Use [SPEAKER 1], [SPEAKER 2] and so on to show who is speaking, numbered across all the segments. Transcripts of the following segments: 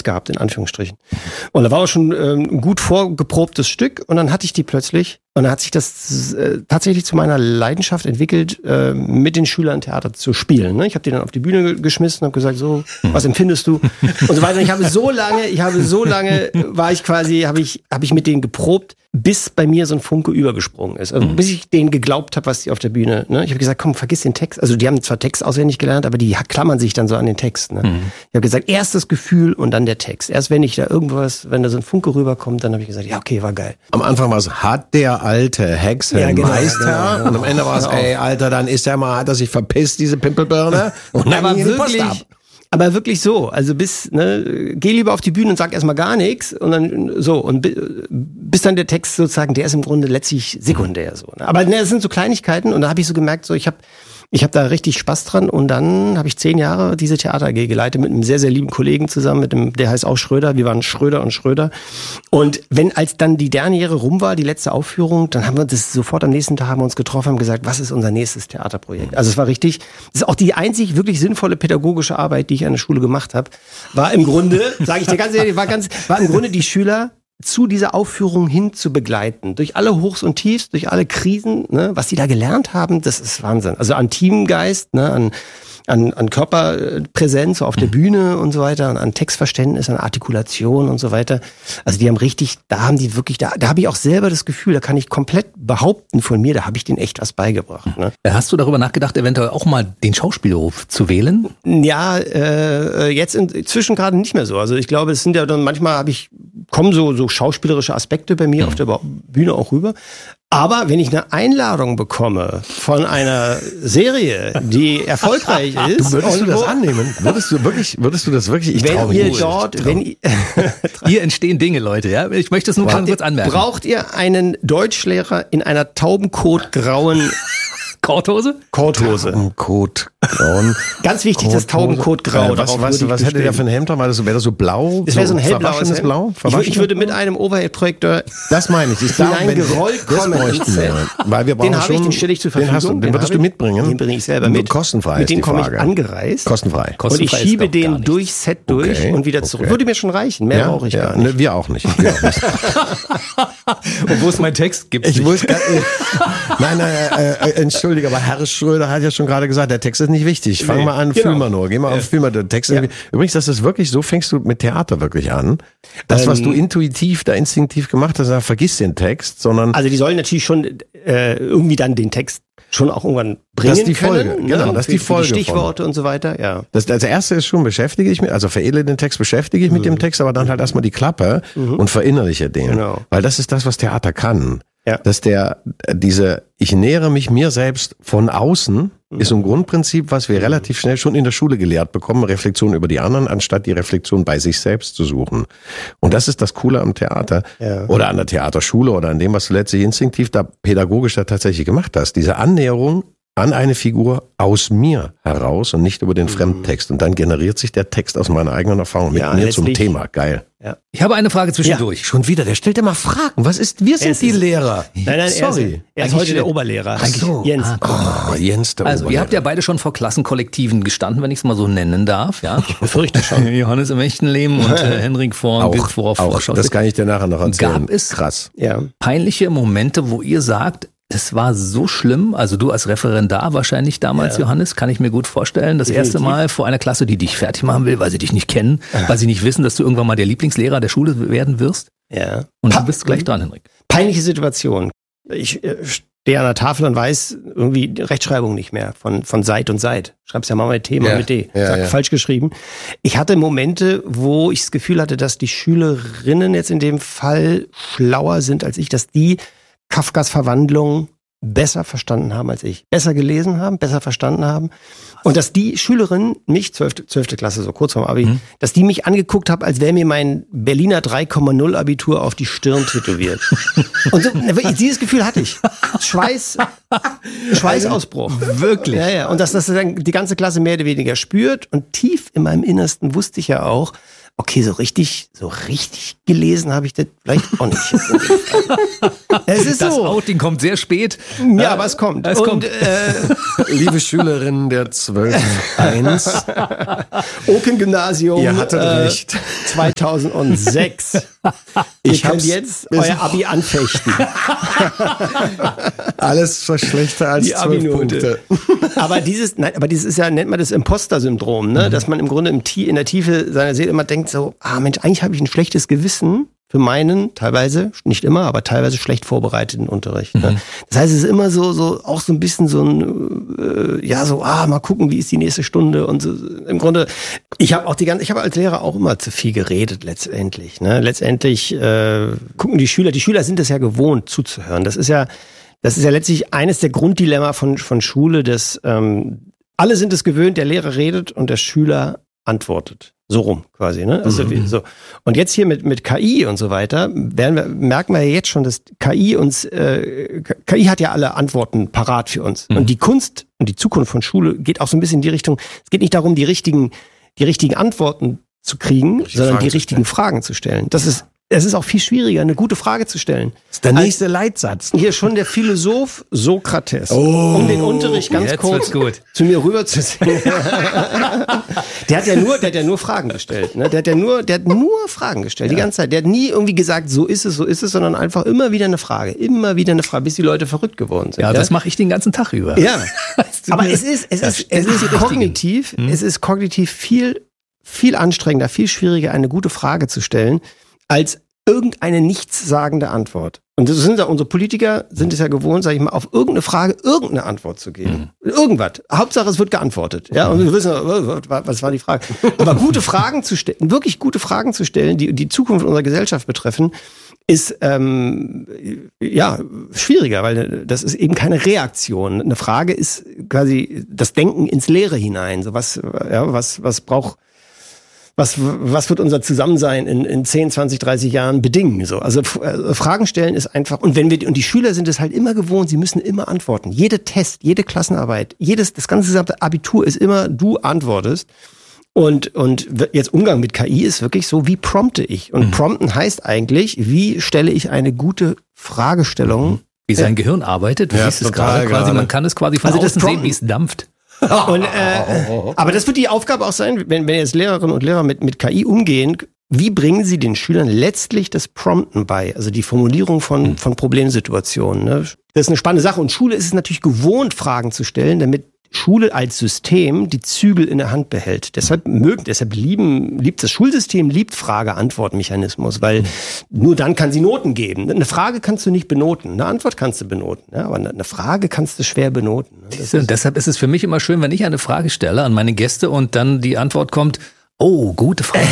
[SPEAKER 1] gehabt, in Anführungsstrichen. Und da war auch schon ein gut vorgeprobtes Stück und dann hatte ich die plötzlich und dann hat sich das tatsächlich zu meiner Leidenschaft entwickelt, mit den Schülern Theater zu spielen. Ne? Ich habe die dann auf die Bühne geschmissen und habe gesagt, so, was empfindest du? Und so weiter. Und ich habe so lange habe ich mit denen geprobt, bis bei mir so ein Funke übergesprungen ist. Also bis ich denen geglaubt habe, was die auf der Bühne, ne? Ich habe gesagt, komm, vergiss den Text. Also die haben zwar Text auswendig gelernt, aber die klammern sich dann so an den Text. Ne? Ich habe gesagt, erst das Gefühl und dann der Text. Erst wenn da so ein Funke rüberkommt, dann habe ich gesagt, ja, okay, war geil.
[SPEAKER 2] Am Anfang war es, hat der alte Hexenmeister.
[SPEAKER 1] Ja, genau.
[SPEAKER 2] Und am Ende war es, ey, Alter, dann ist der mal, hat er sich verpisst, diese Pimpelbirne. Und dann ging die Post ab.
[SPEAKER 1] Aber wirklich so, also geh lieber auf die Bühne und sag erstmal gar nichts und dann so und bis dann der Text sozusagen, der ist im Grunde letztlich sekundär so. Ne? Aber das sind so Kleinigkeiten und da habe ich so gemerkt, so ich habe da richtig Spaß dran und dann habe ich 10 Jahre diese Theater AG geleitet mit einem sehr, sehr lieben Kollegen zusammen, der heißt auch Schröder, wir waren Schröder und Schröder und als dann die Derniere rum war, die letzte Aufführung, dann haben wir das sofort am nächsten Tag haben wir uns getroffen und gesagt, was ist unser nächstes Theaterprojekt? Also es war richtig, das ist auch die einzig wirklich sinnvolle pädagogische Arbeit, die ich an der Schule gemacht habe, war im Grunde, sage ich dir ganz ehrlich, war im Grunde die Schüler zu dieser Aufführung hin zu begleiten. Durch alle Hochs und Tiefs, durch alle Krisen, ne, was die da gelernt haben, das ist Wahnsinn. Also an Teamgeist, ne, an Körperpräsenz so auf der Bühne und so weiter, an Textverständnis, an Artikulation und so weiter. Also die haben richtig, da habe ich auch selber das Gefühl, da kann ich komplett behaupten von mir, da habe ich denen echt was beigebracht. Ne?
[SPEAKER 3] Hast du darüber nachgedacht, eventuell auch mal den Schauspielberuf zu wählen?
[SPEAKER 1] Ja, jetzt inzwischen gerade nicht mehr so. Also ich glaube, es sind ja dann manchmal kommen so schauspielerische Aspekte bei mir auf der Bühne auch rüber. Aber wenn ich eine Einladung bekomme von einer Serie, die erfolgreich ist,
[SPEAKER 2] würdest du das annehmen? Würdest du das wirklich? Ich traue mich nicht.
[SPEAKER 3] Hier entstehen Dinge, Leute. Ja, ich möchte es nur ganz kurz anmerken.
[SPEAKER 1] Braucht ihr einen Deutschlehrer in einer taubenkotgrauen
[SPEAKER 3] Korthose?
[SPEAKER 2] Taubenkotgrauen.
[SPEAKER 1] Ganz wichtig, das Taubenkotgrau.
[SPEAKER 2] Was hätte der für ein Hemd? Wäre das so blau?
[SPEAKER 1] Das wäre so ein hellblaues
[SPEAKER 2] Hemd. Blau?
[SPEAKER 1] Ich würde mit einem Overhead-Projektor
[SPEAKER 2] das meine ich.
[SPEAKER 1] hineingerollt kommen.
[SPEAKER 2] Weil wir brauchen
[SPEAKER 1] den habe ich, den stelle ich zur Verfügung.
[SPEAKER 2] Den würdest du mitbringen?
[SPEAKER 1] Den bringe ich selber mit.
[SPEAKER 2] Kostenfrei
[SPEAKER 1] mit dem komme ich angereist.
[SPEAKER 2] Kostenfrei.
[SPEAKER 1] Und ich schiebe den durchs Set durch und wieder zurück. Würde mir schon reichen. Mehr brauche ich gar nicht.
[SPEAKER 2] Wir auch nicht.
[SPEAKER 3] Und wo ist mein Text?
[SPEAKER 2] Nein, entschuldige, aber Herr Schröder hat ja schon gerade gesagt, der Text ist nicht wichtig. Fang mal an, fühl mal nur. Geh mal auf, fühl mal den Text. Übrigens, das ist wirklich, so fängst du mit Theater wirklich an. Das, was du instinktiv gemacht hast, vergiss den Text, sondern...
[SPEAKER 1] Also die sollen natürlich schon irgendwie dann den Text schon auch irgendwann bringen
[SPEAKER 2] das ist die Folge,
[SPEAKER 1] können.
[SPEAKER 2] Genau, das ist die Folge.
[SPEAKER 1] Die Stichworte und so weiter, ja.
[SPEAKER 2] Das erste ist schon, beschäftige ich mich, also veredle den Text, beschäftige ich mit dem Text, aber dann halt erstmal die Klappe und verinnerliche den. Genau. Weil das ist das, was Theater kann. Ja. Dass ich nähere mich mir selbst von außen, ist ein Grundprinzip, was wir relativ schnell schon in der Schule gelehrt bekommen, Reflexion über die anderen, anstatt die Reflexion bei sich selbst zu suchen. Und das ist das Coole am Theater oder an der Theaterschule oder an dem, was du letztlich instinktiv pädagogisch tatsächlich gemacht hast. Diese Annäherung an eine Figur aus mir heraus und nicht über den Fremdtext. Und dann generiert sich der Text aus meiner eigenen Erfahrung mit mir zum Thema. Geil.
[SPEAKER 3] Ja. Ich habe eine Frage zwischendurch.
[SPEAKER 2] Ja. Schon wieder, der stellt immer Fragen. Wir sind die Lehrer.
[SPEAKER 1] Nein, sorry. Er ist heute der Oberlehrer.
[SPEAKER 3] Jens.
[SPEAKER 2] Jens, der
[SPEAKER 3] Also, ihr habt ja beide schon vor Klassenkollektiven gestanden, wenn ich es mal so nennen darf. Ja?
[SPEAKER 1] Ich befürchte schon.
[SPEAKER 3] Johannes im echten Leben und Henrik vor
[SPEAKER 2] das kann ich dir nachher noch erzählen.
[SPEAKER 3] Gab es peinliche Momente, wo ihr sagt, es war so schlimm, also du als Referendar wahrscheinlich damals, Johannes, kann ich mir gut vorstellen, das erste Mal vor einer Klasse, die dich fertig machen will, weil sie dich nicht kennen, weil sie nicht wissen, dass du irgendwann mal der Lieblingslehrer der Schule werden wirst. Ja. Und du bist gleich dran, Henrik.
[SPEAKER 1] Peinliche Situation. Ich stehe an der Tafel und weiß irgendwie Rechtschreibung nicht mehr von Seit und Seit. Schreibst ja mal mit T, mal mit D. Falsch geschrieben. Ich hatte Momente, wo ich das Gefühl hatte, dass die Schülerinnen jetzt in dem Fall schlauer sind als ich, dass die Kafkas Verwandlung besser verstanden haben als ich. Besser gelesen haben, besser verstanden haben. Und dass die Schülerinnen, mich, 12. Klasse, so kurz vorm Abi, dass die mich angeguckt haben, als wäre mir mein Berliner 3,0 Abitur auf die Stirn tätowiert. Und so, dieses Gefühl hatte ich. Schweißausbruch.
[SPEAKER 3] Wirklich?
[SPEAKER 1] Ja. Und dass das dann die ganze Klasse mehr oder weniger spürt. Und tief in meinem Innersten wusste ich ja auch, okay, so richtig gelesen habe ich das vielleicht auch nicht. Es ist
[SPEAKER 3] das
[SPEAKER 1] so.
[SPEAKER 3] Outing kommt sehr spät.
[SPEAKER 1] Ja, aber es kommt.
[SPEAKER 2] Liebe Schülerinnen der 12.1.
[SPEAKER 1] Oken-Gymnasium.
[SPEAKER 2] Ihr hattet recht.
[SPEAKER 1] 2006. Ihr könnt jetzt euer Abi anfechten.
[SPEAKER 2] Alles schlechter als
[SPEAKER 1] Die
[SPEAKER 2] 12 Punkte.
[SPEAKER 1] Aber dieses ist ja, nennt man das Imposter-Syndrom, ne? Dass man im Grunde in der Tiefe seiner Seele immer denkt so, Mensch, eigentlich habe ich ein schlechtes Gewissen für meinen, teilweise, nicht immer, aber teilweise schlecht vorbereiteten Unterricht. Ne? Das heißt, es ist immer so auch so ein bisschen so ein, mal gucken, wie ist die nächste Stunde und so. Im Grunde, ich habe als Lehrer auch immer zu viel geredet letztendlich. Ne? Letztendlich gucken die Schüler sind es ja gewohnt zuzuhören. Das ist ja letztlich eines der Grunddilemma von Schule, dass alle sind es gewöhnt, der Lehrer redet und der Schüler antwortet. So rum quasi, ne? Also so. Und jetzt hier mit KI und so weiter merken wir ja jetzt schon, dass KI hat ja alle Antworten parat für uns. Und die Kunst und die Zukunft von Schule geht auch so ein bisschen in die Richtung, es geht nicht darum, die richtigen Antworten zu kriegen, sondern die richtigen Fragen zu stellen. Es ist auch viel schwieriger, eine gute Frage zu stellen.
[SPEAKER 2] Das ist der nächste Leitsatz.
[SPEAKER 1] Hier schon der Philosoph Sokrates, um den Unterricht ganz kurz zu mir rüberzuziehen. Der hat ja nur Fragen gestellt. Ne? Der hat nur Fragen gestellt, die ganze Zeit. Der hat nie irgendwie gesagt, so ist es, sondern einfach immer wieder eine Frage, bis die Leute verrückt geworden sind.
[SPEAKER 3] Ja, das mache ich den ganzen Tag über.
[SPEAKER 1] Ja, aber es ist kognitiv viel anstrengender, viel schwieriger, eine gute Frage zu stellen, als irgendeine nichtssagende Antwort. Und das sind ja unsere Politiker, sind es ja gewohnt, sag ich mal, auf irgendeine Frage irgendeine Antwort zu geben. Irgendwas. Hauptsache, es wird geantwortet. Ja, und wir wissen, was war die Frage? Aber gute Fragen zu stellen, wirklich gute Fragen zu stellen, die die Zukunft unserer Gesellschaft betreffen, ist schwieriger, weil das ist eben keine Reaktion. Eine Frage ist quasi das Denken ins Leere hinein. So was wird unser Zusammensein in 10, 20, 30 Jahren bedingen? So. Also Fragen stellen ist einfach, und die Schüler sind es halt immer gewohnt, sie müssen immer antworten. Jede Test, jede Klassenarbeit, das ganze gesamte Abitur ist immer, du antwortest. Und jetzt Umgang mit KI ist wirklich so, wie prompte ich? Und prompten heißt eigentlich, wie stelle ich eine gute Fragestellung?
[SPEAKER 3] Wie sein Gehirn arbeitet, du siehst es gerade quasi, man kann es quasi von außen sehen, wie es dampft.
[SPEAKER 1] Aber das wird die Aufgabe auch sein, wenn jetzt Lehrerinnen und Lehrer mit KI umgehen, wie bringen sie den Schülern letztlich das Prompten bei, also die Formulierung von Problemsituationen. Ne? Das ist eine spannende Sache und Schule ist es natürlich gewohnt, Fragen zu stellen, damit Schule als System die Zügel in der Hand behält. Deshalb liebt das Schulsystem Frage-Antwort-Mechanismus, weil nur dann kann sie Noten geben. Eine Frage kannst du nicht benoten, eine Antwort kannst du benoten, ja, aber eine Frage kannst du schwer benoten.
[SPEAKER 3] Deshalb ist es für mich immer schön, wenn ich eine Frage stelle an meine Gäste und dann die Antwort kommt, oh, gute Frage.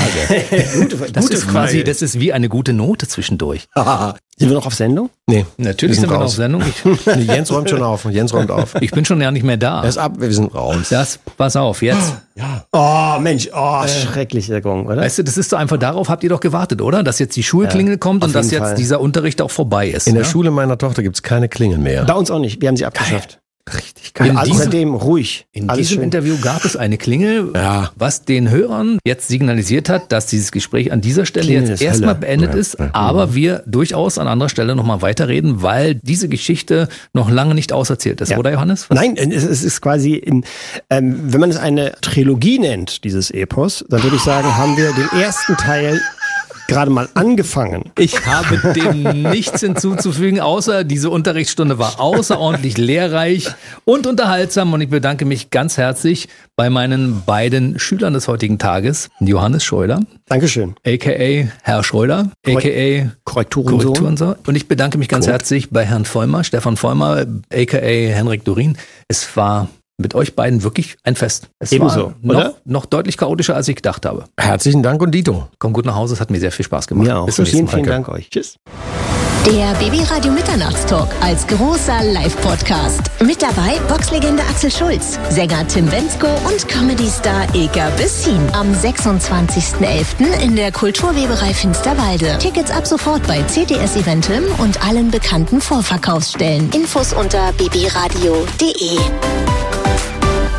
[SPEAKER 3] Das ist wie eine gute Note zwischendurch.
[SPEAKER 1] Sind wir noch auf Sendung?
[SPEAKER 2] Nee.
[SPEAKER 3] Natürlich sind wir noch auf Sendung.
[SPEAKER 2] Jens räumt schon auf.
[SPEAKER 3] Ich bin schon ja nicht mehr da.
[SPEAKER 2] Er ist ab, wir sind raus.
[SPEAKER 3] Pass auf, jetzt.
[SPEAKER 1] Ja. Oh, Mensch, schrecklicher Gong, oder?
[SPEAKER 3] Weißt du, das ist so einfach, darauf habt ihr doch gewartet, oder? Dass jetzt die Schulklingel kommt und dass jetzt dieser Unterricht auch vorbei ist.
[SPEAKER 2] In der Schule meiner Tochter gibt's keine Klingel mehr.
[SPEAKER 1] Bei uns auch nicht, wir haben sie abgeschafft.
[SPEAKER 2] Richtig geil.
[SPEAKER 1] Außerdem ruhig.
[SPEAKER 3] In diesem Interview gab es eine Klingel, was den Hörern jetzt signalisiert hat, dass dieses Gespräch an dieser Stelle jetzt erstmal beendet ist, aber wir durchaus an anderer Stelle nochmal weiterreden, weil diese Geschichte noch lange nicht auserzählt ist, oder Johannes?
[SPEAKER 1] Nein, es ist quasi, wenn man es eine Trilogie nennt, dieses Epos, dann würde ich sagen, haben wir den ersten Teil gerade mal angefangen.
[SPEAKER 3] Ich habe dem nichts hinzuzufügen, außer diese Unterrichtsstunde war außerordentlich lehrreich und unterhaltsam und ich bedanke mich ganz herzlich bei meinen beiden Schülern des heutigen Tages, Johannes Schröder.
[SPEAKER 1] Dankeschön.
[SPEAKER 3] A.k.a. Herr Schröder, a.k.a. Korrekturensohn. Und ich bedanke mich ganz herzlich bei Herrn Vollmer, Stefan Vollmer, a.k.a. Henrik Dorin. Es war mit euch beiden wirklich ein Fest. Es
[SPEAKER 1] Ebenso,
[SPEAKER 3] war noch deutlich chaotischer, als ich gedacht habe.
[SPEAKER 2] Herzlichen Dank und Dito.
[SPEAKER 3] Komm gut nach Hause, es hat mir sehr viel Spaß gemacht.
[SPEAKER 1] Mir auch.
[SPEAKER 3] Bis zum nächsten Mal.
[SPEAKER 1] Vielen Dank euch. Tschüss.
[SPEAKER 4] Der BB-Radio Mitternachtstalk als großer Live-Podcast. Mit dabei Boxlegende Axel Schulz, Sänger Tim Bendzko und Comedy-Star Ilka Bessin. Am 26.11. in der Kulturweberei Finsterwalde. Tickets ab sofort bei CTS Eventim und allen bekannten Vorverkaufsstellen. Infos unter bbradio.de.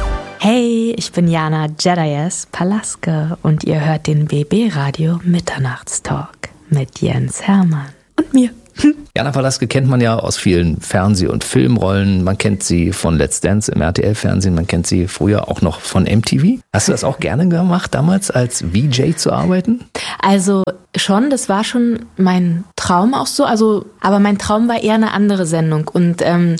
[SPEAKER 5] Hey, ich bin Jana Jedayes Palaske und ihr hört den BB Radio Mitternachtstalk mit Jens Hermann und mir.
[SPEAKER 3] Jana Palaske kennt man ja aus vielen Fernseh- und Filmrollen. Man kennt sie von Let's Dance im RTL-Fernsehen. Man kennt sie früher auch noch von MTV. Hast du das auch gerne gemacht, damals als VJ zu arbeiten?
[SPEAKER 5] Also schon, das war schon mein Traum auch so. Aber mein Traum war eher eine andere Sendung. Und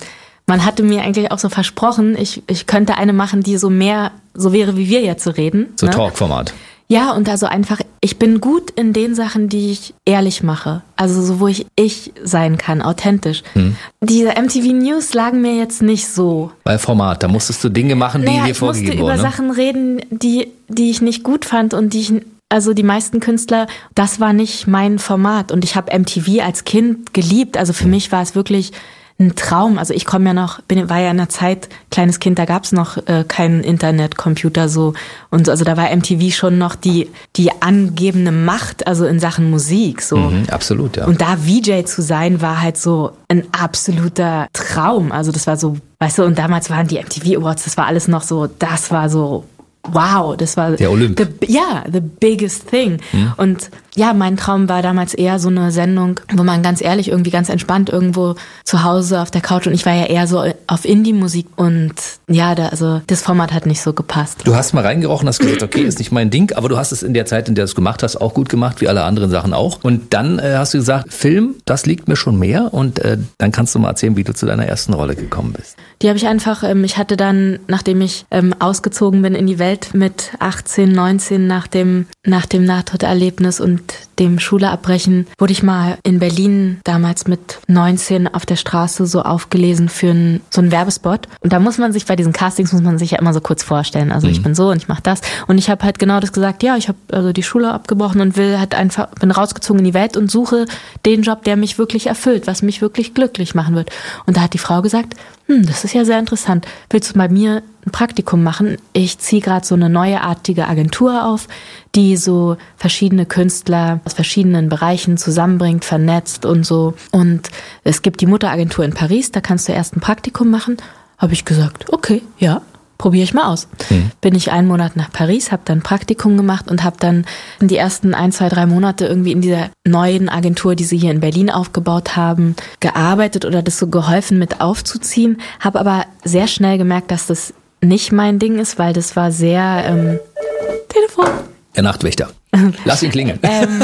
[SPEAKER 5] man hatte mir eigentlich auch so versprochen, ich könnte eine machen, die so mehr so wäre, wie wir jetzt so reden.
[SPEAKER 3] So Talk-Format.
[SPEAKER 5] Ja, und also einfach, ich bin gut in den Sachen, die ich ehrlich mache. Also so, wo ich sein kann, authentisch. Diese MTV News lagen mir jetzt nicht so.
[SPEAKER 3] Bei Format, da musstest du Dinge machen, die dir vorgegeben wurden.
[SPEAKER 5] Ich musste über Sachen reden, die ich nicht gut fand und die meisten Künstler, das war nicht mein Format. Und ich habe MTV als Kind geliebt. Also für mich war es wirklich ein Traum. Also ich komme ja noch, war ja in einer Zeit, kleines Kind, da gab's noch keinen Internetcomputer so. Und also da war MTV schon noch die angebende Macht, also in Sachen Musik so.
[SPEAKER 3] Absolut, ja.
[SPEAKER 5] Und da VJ zu sein, war halt so ein absoluter Traum. Also das war so, weißt du, und damals waren die MTV Awards, das war alles noch so, das war so, wow, das war
[SPEAKER 3] der Olymp.
[SPEAKER 5] The biggest thing. Und ja, mein Traum war damals eher so eine Sendung, wo man ganz ehrlich irgendwie ganz entspannt irgendwo zu Hause auf der Couch, und ich war ja eher so auf Indie-Musik, und ja, das Format hat nicht so gepasst.
[SPEAKER 3] Du hast mal reingerochen, hast gesagt, okay, ist nicht mein Ding, aber du hast es in der Zeit, in der du es gemacht hast, auch gut gemacht, wie alle anderen Sachen auch. Und dann hast du gesagt, Film, das liegt mir schon mehr, und dann kannst du mal erzählen, wie du zu deiner ersten Rolle gekommen bist.
[SPEAKER 5] Die habe ich einfach, ich hatte dann, nachdem ich ausgezogen bin in die Welt mit 18, 19, nach dem Nahtoderlebnis und dem Schulabbrechen, wurde ich mal in Berlin damals mit 19 auf der Straße so aufgelesen für so einen Werbespot. Und da muss man sich, bei diesen Castings muss man sich ja immer so kurz vorstellen. Also ich bin so und ich mache das. Und ich habe halt genau das gesagt, ja, ich habe also die Schule abgebrochen und bin rausgezogen in die Welt und suche den Job, der mich wirklich erfüllt, was mich wirklich glücklich machen wird. Und da hat die Frau gesagt, das ist ja sehr interessant. Willst du bei mir ein Praktikum machen? Ich ziehe gerade so eine neuartige Agentur auf, die so verschiedene Künstler aus verschiedenen Bereichen zusammenbringt, vernetzt und so. Und es gibt die Mutteragentur in Paris, da kannst du erst ein Praktikum machen. Habe ich gesagt, okay, ja, probiere ich mal aus. Bin ich 1 Monat nach Paris, habe dann ein Praktikum gemacht und habe dann die ersten 1, 2, 3 Monate irgendwie in dieser neuen Agentur, die sie hier in Berlin aufgebaut haben, gearbeitet oder das so geholfen mit aufzuziehen. Habe aber sehr schnell gemerkt, dass das nicht mein Ding ist, weil das war sehr Telefon.
[SPEAKER 3] Der Nachtwächter. Lass ihn klingeln.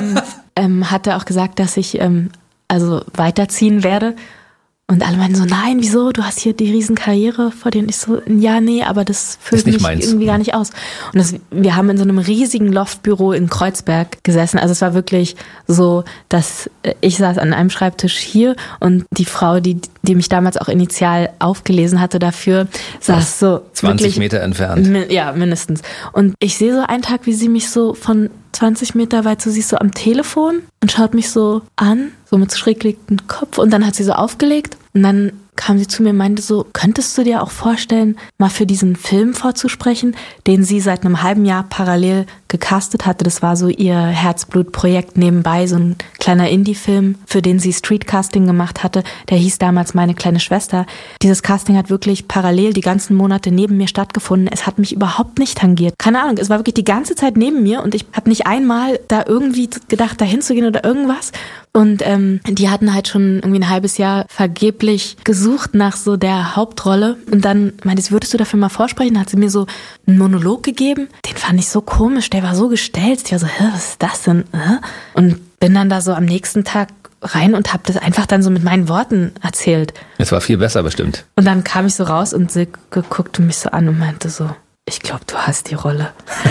[SPEAKER 5] Hatte auch gesagt, dass ich also weiterziehen werde. Und alle meinen so, nein, wieso? Du hast hier die Riesenkarriere vor dir. Und ich so, ja, nee, aber das füllt mich irgendwie gar nicht aus. Und wir haben in so einem riesigen Loftbüro in Kreuzberg gesessen. Also es war wirklich so, dass ich saß an einem Schreibtisch hier und die Frau, die mich damals auch initial aufgelesen hatte dafür, saß so
[SPEAKER 3] 20 Meter entfernt.
[SPEAKER 5] Ja, mindestens. Und ich sehe so einen Tag, wie sie mich so von 20 Meter weit, so sie ist so am Telefon und schaut mich so an, so mit schräg gelegtem Kopf, und dann hat sie so aufgelegt und dann kam sie zu mir und meinte so, könntest du dir auch vorstellen, mal für diesen Film vorzusprechen, den sie seit einem halben Jahr parallel gecastet hatte. Das war so ihr Herzblutprojekt nebenbei, so ein kleiner Indie-Film, für den sie Streetcasting gemacht hatte. Der hieß damals Meine kleine Schwester. Dieses Casting hat wirklich parallel die ganzen Monate neben mir stattgefunden. Es hat mich überhaupt nicht tangiert. Keine Ahnung, es war wirklich die ganze Zeit neben mir und ich habe nicht einmal da irgendwie gedacht, da hinzugehen oder irgendwas. Und die hatten halt schon irgendwie ein halbes Jahr vergeblich gesucht nach so der Hauptrolle. Und dann meinte sie, würdest du dafür mal vorsprechen? Dann hat sie mir so einen Monolog gegeben. Den fand ich so komisch, der war so gestellt. Ich war so, was ist das denn? Und bin dann da so am nächsten Tag rein und habe das einfach dann so mit meinen Worten erzählt.
[SPEAKER 3] Es war viel besser bestimmt.
[SPEAKER 5] Und dann kam ich so raus und sie guckte mich so an und meinte so, ich glaube, du hast die Rolle.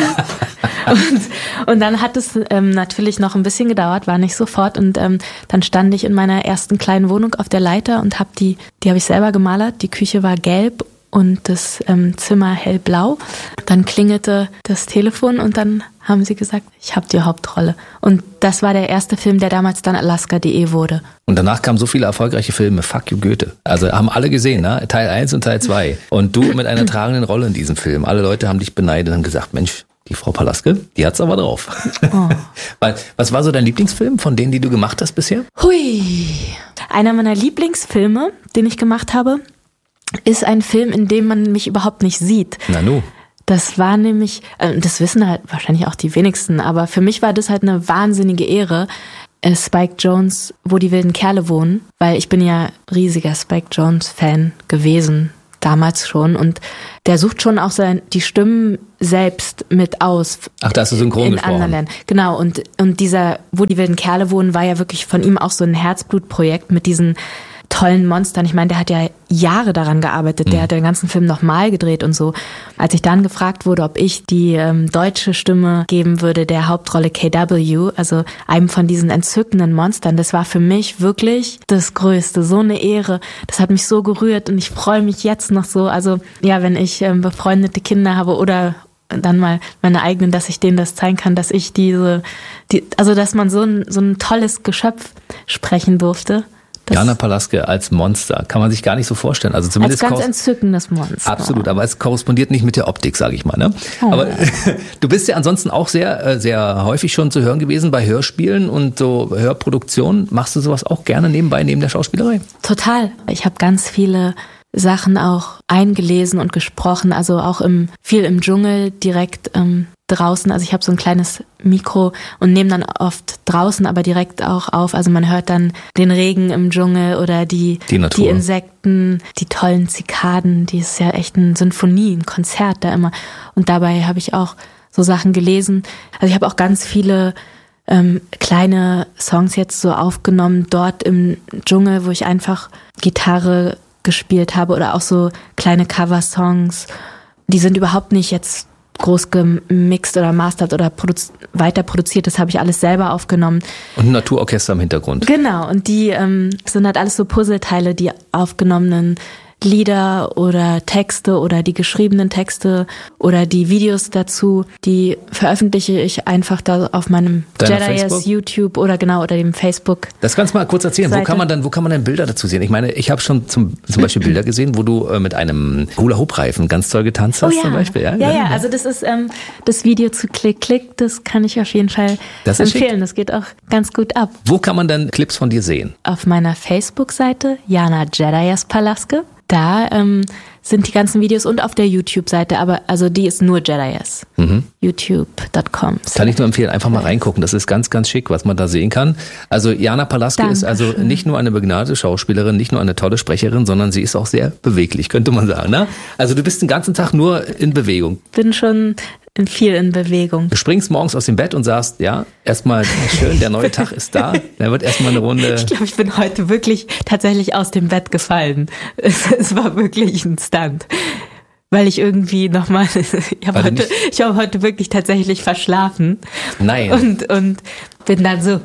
[SPEAKER 5] und dann hat es natürlich noch ein bisschen gedauert, war nicht sofort. Und dann stand ich in meiner ersten kleinen Wohnung auf der Leiter und habe die habe ich selber gemalert. Die Küche war gelb und das Zimmer hellblau. Dann klingelte das Telefon und dann haben sie gesagt, ich habe die Hauptrolle. Und das war der erste Film, der damals dann Alaska.de wurde.
[SPEAKER 3] Und danach kamen so viele erfolgreiche Filme, Fuck you Goethe. Also haben alle gesehen, ne? Teil 1 und Teil 2. Und du mit einer tragenden Rolle in diesem Film. Alle Leute haben dich beneidet und gesagt, Mensch, die Frau Palaske, die hat's aber drauf. Oh. Was war so dein Lieblingsfilm von denen, die du gemacht hast bisher?
[SPEAKER 5] Hui. Einer meiner Lieblingsfilme, den ich gemacht habe, ist ein Film, in dem man mich überhaupt nicht sieht.
[SPEAKER 3] Nanu.
[SPEAKER 5] Das war nämlich, das wissen halt wahrscheinlich auch die wenigsten, aber für mich war das halt eine wahnsinnige Ehre, Spike Jonze, wo die wilden Kerle wohnen, weil ich bin ja riesiger Spike Jonze-Fan gewesen, damals schon, und der sucht schon auch die Stimmen selbst mit aus.
[SPEAKER 3] Ach, da hast du synchron gesprochen.
[SPEAKER 5] Anderen Ländern. Genau, und dieser, wo die wilden Kerle wohnen, war ja wirklich von ihm auch so ein Herzblutprojekt mit diesen tollen Monstern. Ich meine, der hat ja Jahre daran gearbeitet. Der hat den ganzen Film nochmal gedreht und so. Als ich dann gefragt wurde, ob ich die deutsche Stimme geben würde, der Hauptrolle KW, also einem von diesen entzückenden Monstern, das war für mich wirklich das Größte. So eine Ehre. Das hat mich so gerührt und ich freue mich jetzt noch so. Also ja, wenn ich befreundete Kinder habe oder dann mal meine eigenen, dass ich denen das zeigen kann, dass ich also dass man so ein tolles Geschöpf sprechen durfte.
[SPEAKER 3] Jana Palaske als Monster kann man sich gar nicht so vorstellen. Also zumindest
[SPEAKER 5] als ganz entzückendes Monster.
[SPEAKER 3] Absolut, aber es korrespondiert nicht mit der Optik, sage ich mal. Ne?
[SPEAKER 5] Oh.
[SPEAKER 3] Aber du bist ja ansonsten auch sehr, sehr häufig schon zu hören gewesen bei Hörspielen und so Hörproduktionen. Machst du sowas auch gerne nebenbei, neben der Schauspielerei?
[SPEAKER 5] Total. Ich habe ganz viele Sachen auch eingelesen und gesprochen, also auch viel im Dschungel direkt draußen. Also ich habe so ein kleines Mikro und nehme dann oft draußen aber direkt auch auf. Also man hört dann den Regen im Dschungel oder die Insekten, die tollen Zikaden. Die ist ja echt eine Sinfonie, ein Konzert da immer. Und dabei habe ich auch so Sachen gelesen. Also ich habe auch ganz viele kleine Songs jetzt so aufgenommen dort im Dschungel, wo ich einfach Gitarre gespielt habe oder auch so kleine Cover-Songs. Die sind überhaupt nicht jetzt groß gemixt oder mastert oder weiter produziert. Das habe ich alles selber aufgenommen.
[SPEAKER 3] Und ein Naturorchester im Hintergrund.
[SPEAKER 5] Genau. Und die sind halt alles so Puzzleteile, die aufgenommenen Lieder oder Texte oder die geschriebenen Texte oder die Videos dazu, die veröffentliche ich einfach da auf meinem Jedi's YouTube oder dem Facebook.
[SPEAKER 3] Das kannst du mal kurz erzählen. Wo kann man denn Bilder dazu sehen? Ich meine, ich habe schon zum Beispiel Bilder gesehen, wo du mit einem Hula-Hoop-Reifen ganz toll getanzt hast, zum Beispiel.
[SPEAKER 5] Ja, also das ist das Video zu Klick, Klick, das kann ich auf jeden Fall empfehlen. Das geht auch ganz gut ab.
[SPEAKER 3] Wo kann man denn Clips von dir sehen?
[SPEAKER 5] Auf meiner Facebook-Seite, Jana Jedi's Palaske. Da sind die ganzen Videos und auf der YouTube-Seite, aber also die ist nur Jedi's. YouTube.com.
[SPEAKER 3] Kann ich nur empfehlen, einfach mal reingucken. Das ist ganz, ganz schick, was man da sehen kann. Also Jana Palaske ist also nicht nur eine begnadete Schauspielerin, nicht nur eine tolle Sprecherin, sondern sie ist auch sehr beweglich, könnte man sagen. Ne? Also du bist den ganzen Tag nur in Bewegung.
[SPEAKER 5] Bin schon viel in Bewegung.
[SPEAKER 3] Du springst morgens aus dem Bett und sagst, ja, erstmal schön, der neue Tag ist da. Da wird erstmal eine Runde.
[SPEAKER 5] Ich glaube, ich bin heute wirklich tatsächlich aus dem Bett gefallen. Es war wirklich ein Stunt. Weil ich irgendwie nochmal, ich habe heute wirklich tatsächlich verschlafen.
[SPEAKER 3] Nein.
[SPEAKER 5] Und bin dann so,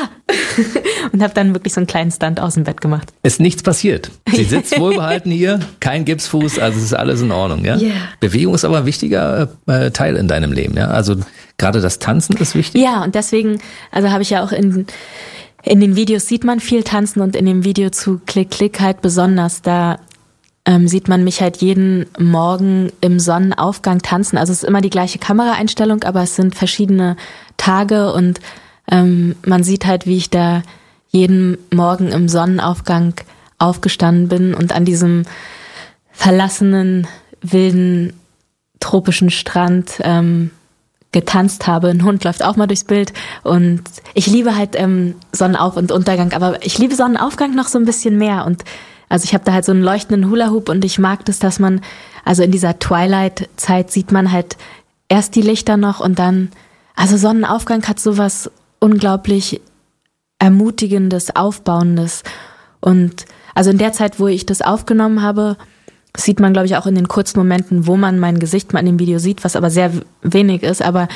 [SPEAKER 5] und habe dann wirklich so einen kleinen Stunt aus dem Bett gemacht.
[SPEAKER 3] Ist nichts passiert. Sie sitzt wohlbehalten hier, kein Gipsfuß, also es ist alles in Ordnung. Ja?
[SPEAKER 5] Yeah.
[SPEAKER 3] Bewegung ist aber ein wichtiger Teil in deinem Leben. Ja? Also gerade das Tanzen ist wichtig.
[SPEAKER 5] Ja, und deswegen, also habe ich ja auch in den Videos sieht man viel tanzen und in dem Video zu Klick, Klick halt besonders, da sieht man mich halt jeden Morgen im Sonnenaufgang tanzen. Also es ist immer die gleiche Kameraeinstellung, aber es sind verschiedene Tage und man sieht halt, wie ich da jeden Morgen im Sonnenaufgang aufgestanden bin und an diesem verlassenen, wilden, tropischen Strand getanzt habe. Ein Hund läuft auch mal durchs Bild und ich liebe halt Sonnenauf- und Untergang, aber ich liebe Sonnenaufgang noch so ein bisschen mehr und also ich habe da halt so einen leuchtenden Hula-Hoop und ich mag das, dass man, also in dieser Twilight-Zeit sieht man halt erst die Lichter noch und dann, also Sonnenaufgang hat sowas unglaublich Ermutigendes, Aufbauendes und also in der Zeit, wo ich das aufgenommen habe, sieht man, glaube ich, auch in den kurzen Momenten, wo man mein Gesicht mal in dem Video sieht, was aber sehr wenig ist, aber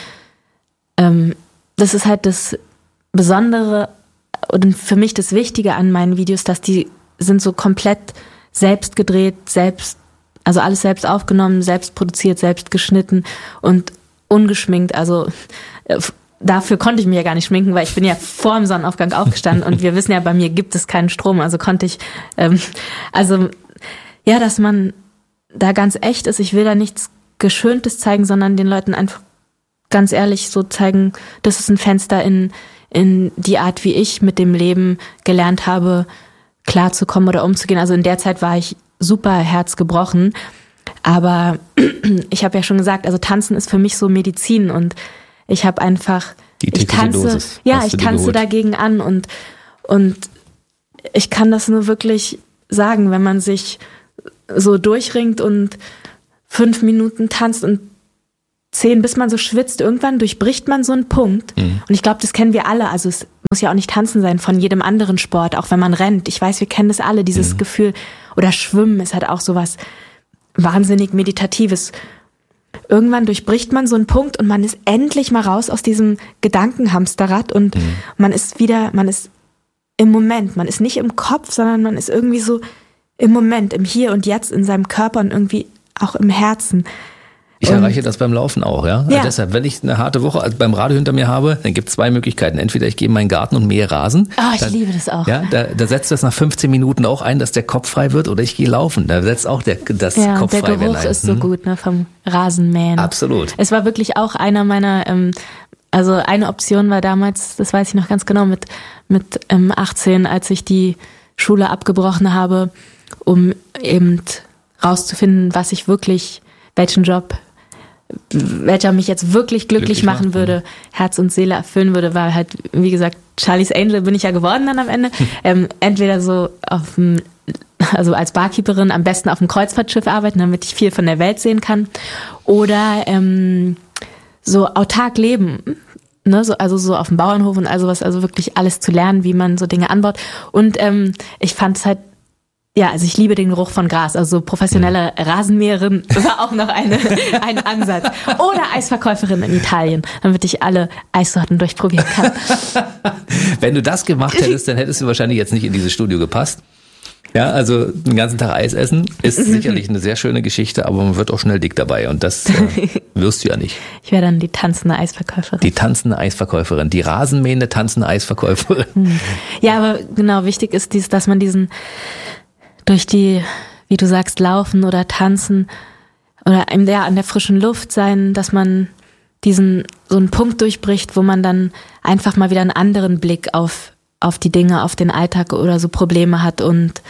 [SPEAKER 5] das ist halt das Besondere und für mich das Wichtige an meinen Videos, dass die sind so komplett selbst gedreht, also alles selbst aufgenommen, selbst produziert, selbst geschnitten und ungeschminkt. Also dafür konnte ich mich ja gar nicht schminken, weil ich bin ja vor dem Sonnenaufgang aufgestanden und wir wissen ja, bei mir gibt es keinen Strom. Also konnte ich, dass man da ganz echt ist. Ich will da nichts Geschöntes zeigen, sondern den Leuten einfach ganz ehrlich so zeigen, das ist ein Fenster in die Art, wie ich mit dem Leben gelernt habe, klarzukommen oder umzugehen. Also in der Zeit war ich super herzgebrochen. Aber ich habe ja schon gesagt, also Tanzen ist für mich so Medizin und ich habe einfach, ich tanze dagegen an und ich kann das nur wirklich sagen, wenn man sich so durchringt und 5 Minuten tanzt und 10, bis man so schwitzt, irgendwann durchbricht man so einen Punkt. Und ich glaube, das kennen wir alle. Also es muss ja auch nicht Tanzen sein von jedem anderen Sport, auch wenn man rennt. Ich weiß, wir kennen das alle, dieses Gefühl. Oder Schwimmen ist halt auch sowas wahnsinnig Meditatives. Irgendwann durchbricht man so einen Punkt und man ist endlich mal raus aus diesem Gedankenhamsterrad und man ist im Moment. Man ist nicht im Kopf, sondern man ist irgendwie so im Moment, im Hier und Jetzt, in seinem Körper und irgendwie auch im Herzen.
[SPEAKER 3] Ich erreiche das beim Laufen auch, ja. Also deshalb, wenn ich eine harte Woche beim Radio hinter mir habe, dann gibt es 2 Möglichkeiten. Entweder ich gehe in meinen Garten und mähe Rasen.
[SPEAKER 5] Ich liebe das auch.
[SPEAKER 3] Ja, da setzt das nach 15 Minuten auch ein, dass der Kopf frei wird, oder ich gehe laufen. Da setzt auch das Kopf frei werden ein.
[SPEAKER 5] Der Geruch ist so gut, ne, vom Rasenmähen.
[SPEAKER 3] Absolut.
[SPEAKER 5] Es war wirklich auch einer meiner, also eine Option war damals, das weiß ich noch ganz genau, mit 18, als ich die Schule abgebrochen habe, um eben rauszufinden, welchen Job, welcher mich jetzt wirklich glücklich machen würde, Herz und Seele erfüllen würde, war halt, wie gesagt, Charlie's Angel bin ich ja geworden dann am Ende. Entweder so also als Barkeeperin am besten auf dem Kreuzfahrtschiff arbeiten, damit ich viel von der Welt sehen kann. Oder so autark leben, ne? Also so auf dem Bauernhof und all sowas, also wirklich alles zu lernen, wie man so Dinge anbaut. Und ich fand es halt, also ich liebe den Geruch von Gras, also so professionelle Rasenmäherin war auch noch ein Ansatz. Oder Eisverkäuferin in Italien, damit ich alle Eissorten durchprobieren kann.
[SPEAKER 3] Wenn du das gemacht hättest, dann hättest du wahrscheinlich jetzt nicht in dieses Studio gepasst. Ja, also den ganzen Tag Eis essen ist sicherlich eine sehr schöne Geschichte, aber man wird auch schnell dick dabei und das wirst du ja nicht.
[SPEAKER 5] Ich wäre dann die tanzende Eisverkäuferin.
[SPEAKER 3] Die tanzende Eisverkäuferin, die rasenmähende tanzende Eisverkäuferin.
[SPEAKER 5] Ja, aber genau, wichtig ist dass man diesen durch die, wie du sagst, Laufen oder Tanzen oder an der frischen Luft sein, dass man so einen Punkt durchbricht, wo man dann einfach mal wieder einen anderen Blick auf die Dinge, auf den Alltag oder so Probleme hat und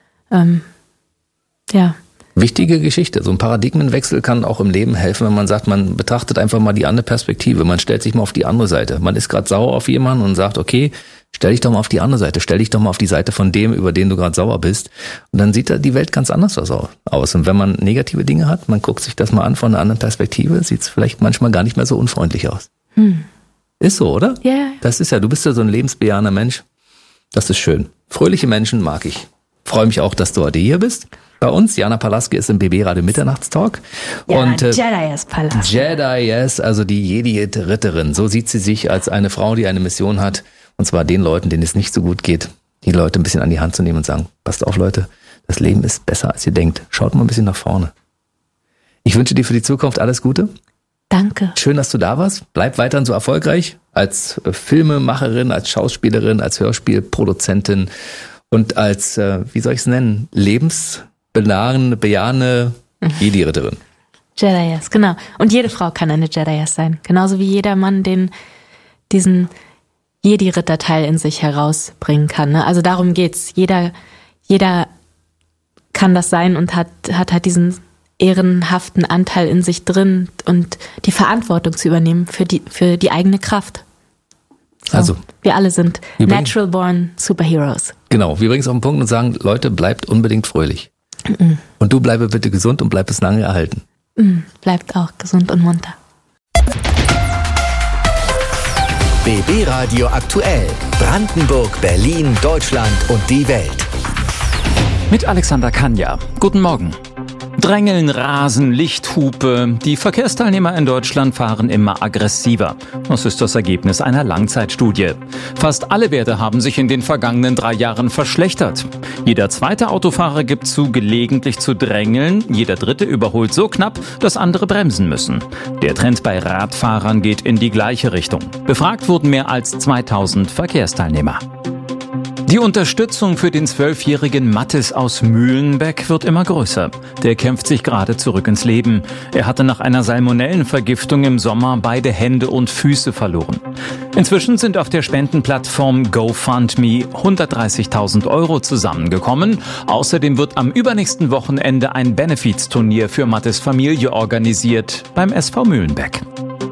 [SPEAKER 3] Wichtige Geschichte. So ein Paradigmenwechsel kann auch im Leben helfen, wenn man sagt, man betrachtet einfach mal die andere Perspektive. Man stellt sich mal auf die andere Seite. Man ist gerade sauer auf jemanden und sagt, okay, stell dich doch mal auf die andere Seite. Stell dich doch mal auf die Seite von dem, über den du gerade sauer bist. Und dann sieht die Welt ganz anders aus. Und wenn man negative Dinge hat, man guckt sich das mal an von einer anderen Perspektive, sieht es vielleicht manchmal gar nicht mehr so unfreundlich aus. Ist so, oder?
[SPEAKER 5] Ja. Yeah.
[SPEAKER 3] Das ist ja, du bist ja so ein lebensbejahender Mensch. Das ist schön. Fröhliche Menschen mag ich. Freue mich auch, dass du heute hier bist. Bei uns, Jana Palaske ist im BB Radio Mitternachtstalk.
[SPEAKER 5] Ja,
[SPEAKER 3] und
[SPEAKER 5] Jedi Palaske.
[SPEAKER 3] Jedi, also die Jedi-Ritterin. So sieht sie sich als eine Frau, die eine Mission hat. Und zwar den Leuten, denen es nicht so gut geht, die Leute ein bisschen an die Hand zu nehmen und sagen, passt auf Leute, das Leben ist besser, als ihr denkt. Schaut mal ein bisschen nach vorne. Ich wünsche dir für die Zukunft alles Gute.
[SPEAKER 5] Danke.
[SPEAKER 3] Schön, dass du da warst. Bleib weiterhin so erfolgreich als Filmemacherin, als Schauspielerin, als Hörspielproduzentin und als, wie soll ich es nennen, bejahende Jedi-Ritterin.
[SPEAKER 5] Jedi, genau. Und jede Frau kann eine Jedi sein. Genauso wie jeder Mann diesen Jedi-Ritter-Teil in sich herausbringen kann. Ne? Also darum geht's. Jeder kann das sein und hat diesen ehrenhaften Anteil in sich drin und die Verantwortung zu übernehmen für die eigene Kraft. So, also wir alle sind natural born Superheroes.
[SPEAKER 3] Genau, wir bringen es auf den Punkt und sagen, Leute, bleibt unbedingt fröhlich. Und du bleibe bitte gesund und bleib bis lange erhalten.
[SPEAKER 5] Bleibt auch gesund und munter.
[SPEAKER 6] BB Radio aktuell. Brandenburg, Berlin, Deutschland und die Welt.
[SPEAKER 7] Mit Alexander Kanja. Guten Morgen. Drängeln, Rasen, Lichthupe. Die Verkehrsteilnehmer in Deutschland fahren immer aggressiver. Das ist das Ergebnis einer Langzeitstudie. Fast alle Werte haben sich in den vergangenen 3 Jahren verschlechtert. Jeder zweite Autofahrer gibt zu, gelegentlich zu drängeln. Jeder dritte überholt so knapp, dass andere bremsen müssen. Der Trend bei Radfahrern geht in die gleiche Richtung. Befragt wurden mehr als 2000 Verkehrsteilnehmer. Die Unterstützung für den 12-jährigen Mathis aus Mühlenbeck wird immer größer. Der kämpft sich gerade zurück ins Leben. Er hatte nach einer Salmonellenvergiftung im Sommer beide Hände und Füße verloren. Inzwischen sind auf der Spendenplattform GoFundMe 130.000 € zusammengekommen. Außerdem wird am übernächsten Wochenende ein Benefizturnier für Mathis Familie organisiert beim SV Mühlenbeck.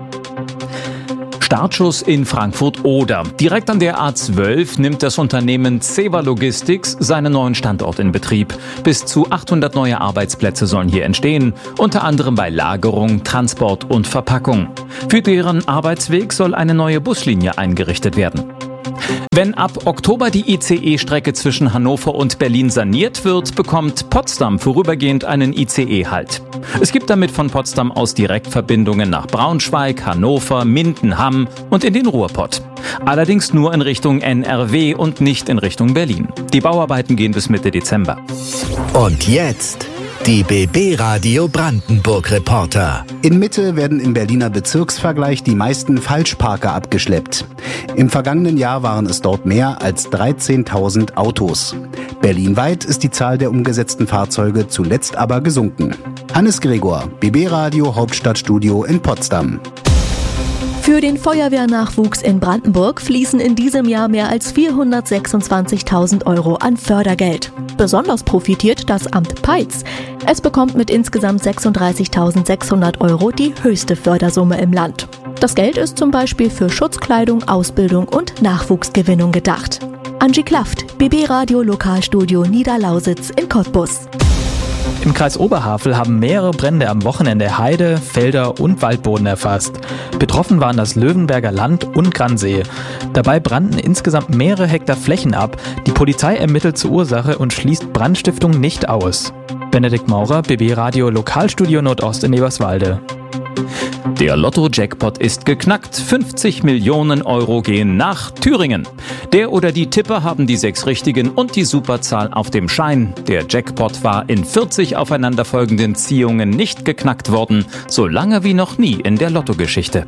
[SPEAKER 7] Startschuss in Frankfurt-Oder. Direkt an der A12 nimmt das Unternehmen Zewa Logistics seinen neuen Standort in Betrieb. Bis zu 800 neue Arbeitsplätze sollen hier entstehen, unter anderem bei Lagerung, Transport und Verpackung. Für deren Arbeitsweg soll eine neue Buslinie eingerichtet werden. Wenn ab Oktober die ICE-Strecke zwischen Hannover und Berlin saniert wird, bekommt Potsdam vorübergehend einen ICE-Halt. Es gibt damit von Potsdam aus Direktverbindungen nach Braunschweig, Hannover, Minden, Hamm und in den Ruhrpott. Allerdings nur in Richtung NRW und nicht in Richtung Berlin. Die Bauarbeiten gehen bis Mitte Dezember.
[SPEAKER 6] Und jetzt die BB Radio Brandenburg Reporter.
[SPEAKER 8] In Mitte werden im Berliner Bezirksvergleich die meisten Falschparker abgeschleppt. Im vergangenen Jahr waren es dort mehr als 13.000 Autos. Berlinweit ist die Zahl der umgesetzten Fahrzeuge zuletzt aber gesunken. Hannes Gregor, BB Radio Hauptstadtstudio in Potsdam.
[SPEAKER 9] Für den Feuerwehrnachwuchs in Brandenburg fließen in diesem Jahr mehr als 426.000 € an Fördergeld. Besonders profitiert das Amt Peitz. Es bekommt mit insgesamt 36.600 € die höchste Fördersumme im Land. Das Geld ist zum Beispiel für Schutzkleidung, Ausbildung und Nachwuchsgewinnung gedacht. Angie Klaft, BB Radio Lokalstudio Niederlausitz in Cottbus.
[SPEAKER 10] Im Kreis Oberhavel haben mehrere Brände am Wochenende Heide, Felder und Waldboden erfasst. Betroffen waren das Löwenberger Land und Gransee. Dabei brannten insgesamt mehrere Hektar Flächen ab. Die Polizei ermittelt zur Ursache und schließt Brandstiftung nicht aus. Benedikt Maurer, BB Radio Lokalstudio Nordost in Eberswalde.
[SPEAKER 7] Der Lotto-Jackpot ist geknackt. 50 Millionen € gehen nach Thüringen. Der oder die Tipper haben die 6 richtigen und die Superzahl auf dem Schein. Der Jackpot war in 40 aufeinanderfolgenden Ziehungen nicht geknackt worden, so lange wie noch nie in der Lotto-Geschichte.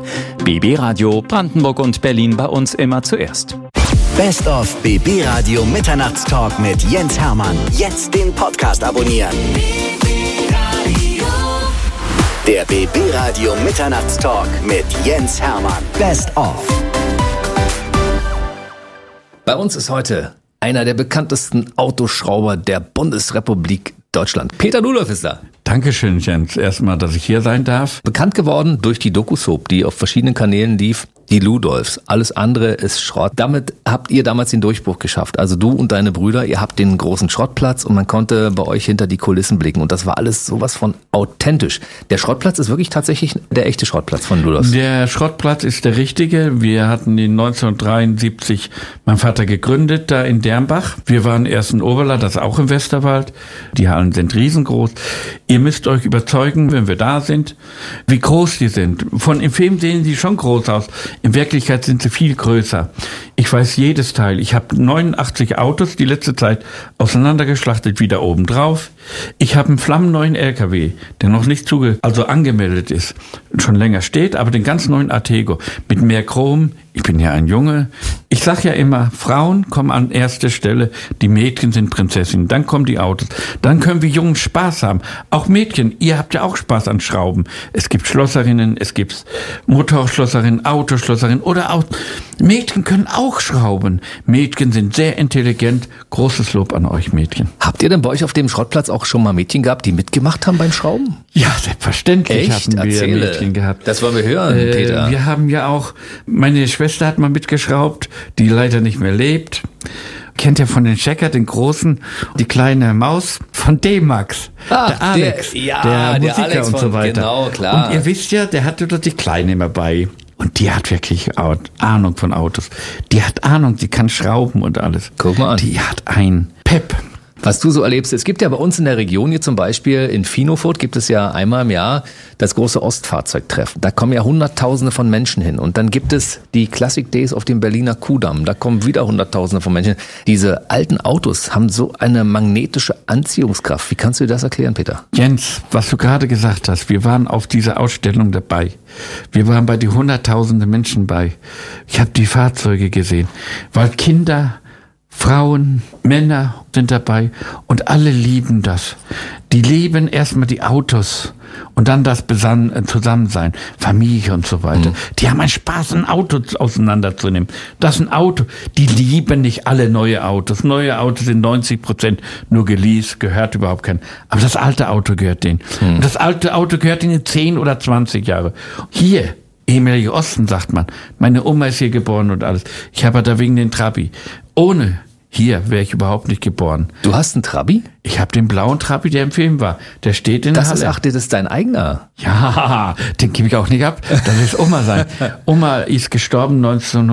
[SPEAKER 7] BB Radio Brandenburg und Berlin bei uns immer zuerst.
[SPEAKER 6] Best of BB Radio Mitternachtstalk mit Jens Hermann. Jetzt den Podcast abonnieren. Der BB Radio Mitternachtstalk mit Jens Hermann. Best of.
[SPEAKER 3] Bei uns ist heute einer der bekanntesten Autoschrauber der Bundesrepublik Deutschland. Peter Ludolf ist da.
[SPEAKER 11] Dankeschön, Jens. Erstmal, dass ich hier sein darf.
[SPEAKER 3] Bekannt geworden durch die Doku-Soap, die auf verschiedenen Kanälen lief. Die Ludolfs. Alles andere ist Schrott. Damit habt ihr damals den Durchbruch geschafft. Also du und deine Brüder, ihr habt den großen Schrottplatz und man konnte bei euch hinter die Kulissen blicken. Und das war alles sowas von authentisch. Der Schrottplatz ist wirklich tatsächlich der echte Schrottplatz von Ludolfs.
[SPEAKER 11] Der Schrottplatz ist der richtige. Wir hatten ihn 1973, mein Vater gegründet, da in Dernbach. Wir waren erst in Oberla, das ist auch im Westerwald. Die Hallen sind riesengroß. Ihr müsst euch überzeugen, wenn wir da sind, wie groß die sind. Im Film sehen sie schon groß aus. In Wirklichkeit sind sie viel größer. Ich weiß jedes Teil. Ich habe 89 Autos die letzte Zeit auseinandergeschlachtet, wieder oben drauf. Ich habe einen flammenneuen LKW, der noch nicht angemeldet ist, schon länger steht, aber den ganz neuen Artego mit mehr Chrom. Ich bin ja ein Junge. Ich sag ja immer, Frauen kommen an erste Stelle, die Mädchen sind Prinzessinnen, dann kommen die Autos. Dann können wir Jungen Spaß haben. Auch Mädchen, ihr habt ja auch Spaß an Schrauben. Es gibt Schlosserinnen, es gibt Motorschlosserinnen, Autoschlosserinnen oder auch Mädchen können auch schrauben. Mädchen sind sehr intelligent. Großes Lob an euch Mädchen.
[SPEAKER 3] Habt ihr denn bei euch auf dem Schrottplatz auch schon mal Mädchen gehabt, die mitgemacht haben beim Schrauben?
[SPEAKER 11] Ja, selbstverständlich.
[SPEAKER 3] Echt?
[SPEAKER 11] Hatten wir Mädchen gehabt.
[SPEAKER 3] Das wollen wir hören, Peter.
[SPEAKER 11] Wir haben ja auch, meine Schwester hat mal mitgeschraubt, die leider nicht mehr lebt. Kennt ihr von den Checker, den Großen, die kleine Maus von D-Max, der Alex, der Musiker Alex und so weiter.
[SPEAKER 3] Genau, klar.
[SPEAKER 11] Und ihr wisst ja, der hatte dort die Kleine immer bei. Und die hat wirklich Ahnung von Autos. Die hat Ahnung, die kann schrauben und alles.
[SPEAKER 3] Guck mal an.
[SPEAKER 11] Die hat ein Pep.
[SPEAKER 3] Was du so erlebst, es gibt ja bei uns in der Region hier zum Beispiel in Finofurt gibt es ja einmal im Jahr das große Ostfahrzeugtreffen. Da kommen ja Hunderttausende von Menschen hin. Und dann gibt es die Classic Days auf dem Berliner Kuhdamm. Da kommen wieder Hunderttausende von Menschen. Diese alten Autos haben so eine magnetische Anziehungskraft. Wie kannst du dir das erklären, Peter?
[SPEAKER 11] Jens, was du gerade gesagt hast, wir waren auf dieser Ausstellung dabei. Wir waren bei die Hunderttausende Menschen bei. Ich habe die Fahrzeuge gesehen, weil Kinder Frauen, Männer sind dabei und alle lieben das. Die lieben erstmal die Autos und dann das Zusammensein, Familie und so weiter. Die haben einen Spaß, ein Auto auseinanderzunehmen. Das ist ein Auto. Die lieben nicht alle neue Autos. Neue Autos sind 90% nur geleast, gehört überhaupt kein. Aber das alte Auto gehört denen. Und das alte Auto gehört ihnen 10 oder 20 Jahre. Hier, ehemaliger Osten, sagt man. Meine Oma ist hier geboren und alles. Ich habe da wegen den Trabi. Ohne hier wäre ich überhaupt nicht geboren.
[SPEAKER 3] Du hast einen Trabi?
[SPEAKER 11] Ich habe den blauen Trabi, der im Film war. Der steht in der Halle.
[SPEAKER 3] Das ist dein eigener?
[SPEAKER 11] Ja, den gebe ich auch nicht ab. Das ist Oma sein. Oma ist gestorben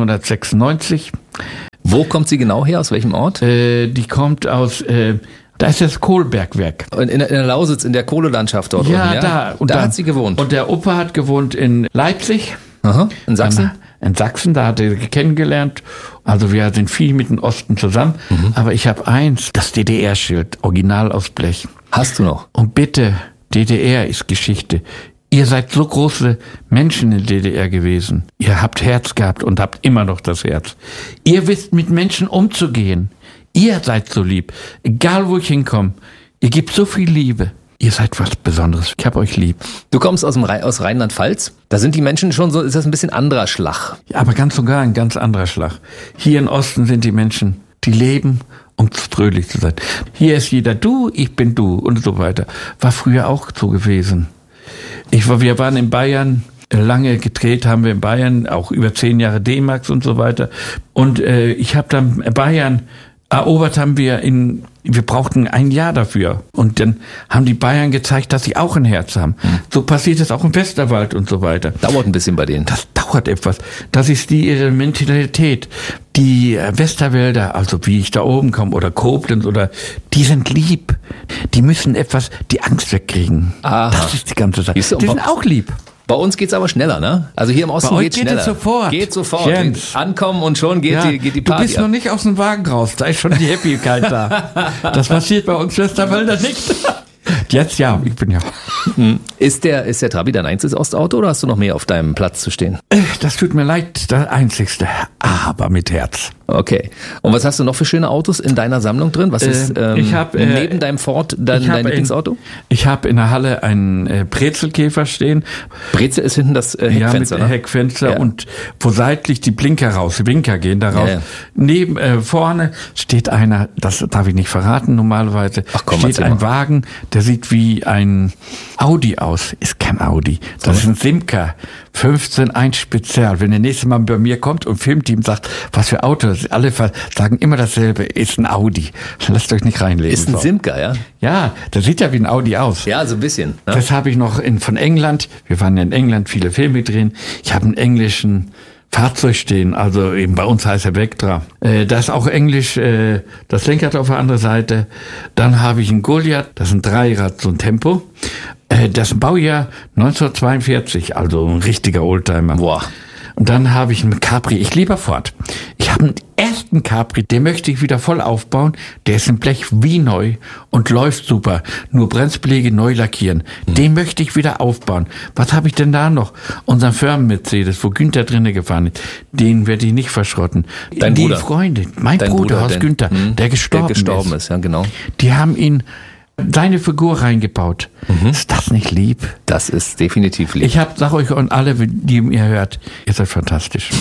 [SPEAKER 11] 1996.
[SPEAKER 3] Wo kommt sie genau her? Aus welchem Ort?
[SPEAKER 11] Die kommt aus... Da ist das Kohlbergwerk.
[SPEAKER 3] In der Lausitz, in der Kohlelandschaft dort
[SPEAKER 11] ja,
[SPEAKER 3] unten, ja? Da hat sie gewohnt.
[SPEAKER 11] Und der Opa hat gewohnt in Leipzig.
[SPEAKER 3] Aha, in Sachsen?
[SPEAKER 11] In Sachsen, da hat er kennengelernt. Also wir sind viel mit dem Osten zusammen. Aber ich habe eins, das DDR-Schild, original aus Blech.
[SPEAKER 3] Hast du noch?
[SPEAKER 11] Und bitte, DDR ist Geschichte. Ihr seid so große Menschen in der DDR gewesen. Ihr habt Herz gehabt und habt immer noch das Herz. Ihr wisst, mit Menschen umzugehen. Ihr seid so lieb. Egal, wo ich hinkomme. Ihr gebt so viel Liebe. Ihr seid was Besonderes. Ich hab euch lieb.
[SPEAKER 3] Du kommst aus Rheinland-Pfalz. Da sind die Menschen schon so, ist das ein bisschen anderer Schlag?
[SPEAKER 11] Ja, aber ganz und gar ein ganz anderer Schlag. Hier im Osten sind die Menschen, die leben, um fröhlich zu sein. Hier ist jeder du, ich bin du und so weiter. War früher auch so gewesen. Wir waren in Bayern, lange gedreht haben wir in Bayern, auch über 10 Jahre D-Max und so weiter. Und ich habe dann Bayern erobert, wir brauchten 1 Jahr dafür. Und dann haben die Bayern gezeigt, dass sie auch ein Herz haben. So passiert es auch im Westerwald und so weiter.
[SPEAKER 3] Dauert ein bisschen bei denen.
[SPEAKER 11] Das dauert etwas. Das ist ihre Mentalität. Die Westerwälder, also wie ich da oben komme, oder Koblenz, die sind lieb. Die müssen die Angst wegkriegen.
[SPEAKER 3] Aha.
[SPEAKER 11] Das ist die ganze Sache. Die sind auch lieb.
[SPEAKER 3] Bei uns geht's aber schneller, ne? Also hier im Osten geht's schneller.
[SPEAKER 11] Geht sofort.
[SPEAKER 3] Jens. Ankommen und schon geht die Party.
[SPEAKER 11] Du bist noch nicht aus dem Wagen raus, da ist schon die Happykeit da. Das passiert bei uns Westerwälder nicht. Jetzt ja, ich bin ja.
[SPEAKER 3] Ist der Trabi dein einziges Ostauto oder hast du noch mehr auf deinem Platz zu stehen?
[SPEAKER 11] Das tut mir leid, das einzigste, aber mit Herz.
[SPEAKER 3] Okay. Und was hast du noch für schöne Autos in deiner Sammlung drin? Was ist neben deinem Ford dein Lieblingsauto?
[SPEAKER 11] Ich habe in der Halle einen Brezelkäfer stehen.
[SPEAKER 3] Brezel ist hinten das Heckfenster,
[SPEAKER 11] mit Heckfenster und wo seitlich die Blinker gehen da raus. Ja. Neben, vorne steht einer, das darf ich nicht verraten normalerweise, steht ein Wagen, der sieht wie ein Audi aus. Ist kein Audi. Das ist ein Simca 15.1 Spezial. Wenn der nächste Mal bei mir kommt und Filmteam sagt, was für Auto, alle sagen immer dasselbe, ist ein Audi. Lasst euch nicht reinlegen.
[SPEAKER 3] Ist ein Simca, ja?
[SPEAKER 11] Ja, das sieht ja wie ein Audi aus.
[SPEAKER 3] Ja, so ein bisschen. Ne?
[SPEAKER 11] Das habe ich noch von England. Wir waren ja in England, viele Filme drehen. Ich habe einen englischen Fahrzeug stehen, also eben bei uns heißt er Vectra. Da ist auch Englisch, das Lenkrad auf der anderen Seite. Dann habe ich einen Goliath, das ist ein Dreirad, so ein Tempo. Das ist ein Baujahr 1942, also ein richtiger Oldtimer.
[SPEAKER 3] Boah.
[SPEAKER 11] Und dann habe ich einen Capri, ich liebe Ford. Ich habe einen ersten Capri, den möchte ich wieder voll aufbauen. Der ist im Blech wie neu und läuft super. Nur Bremsbeläge neu lackieren. Den möchte ich wieder aufbauen. Was habe ich denn da noch? Unseren Firmen-Mercedes, wo Günther drinnen gefahren ist. Den werde ich nicht verschrotten.
[SPEAKER 3] Dein
[SPEAKER 11] die
[SPEAKER 3] Bruder.
[SPEAKER 11] Freunde, mein Bruder aus Günther, der gestorben ist.
[SPEAKER 3] Ja, genau.
[SPEAKER 11] Die haben ihn seine Figur reingebaut. Ist das nicht lieb?
[SPEAKER 3] Das ist definitiv lieb.
[SPEAKER 11] Ich sag euch und alle, die ihr hört, ihr seid fantastisch.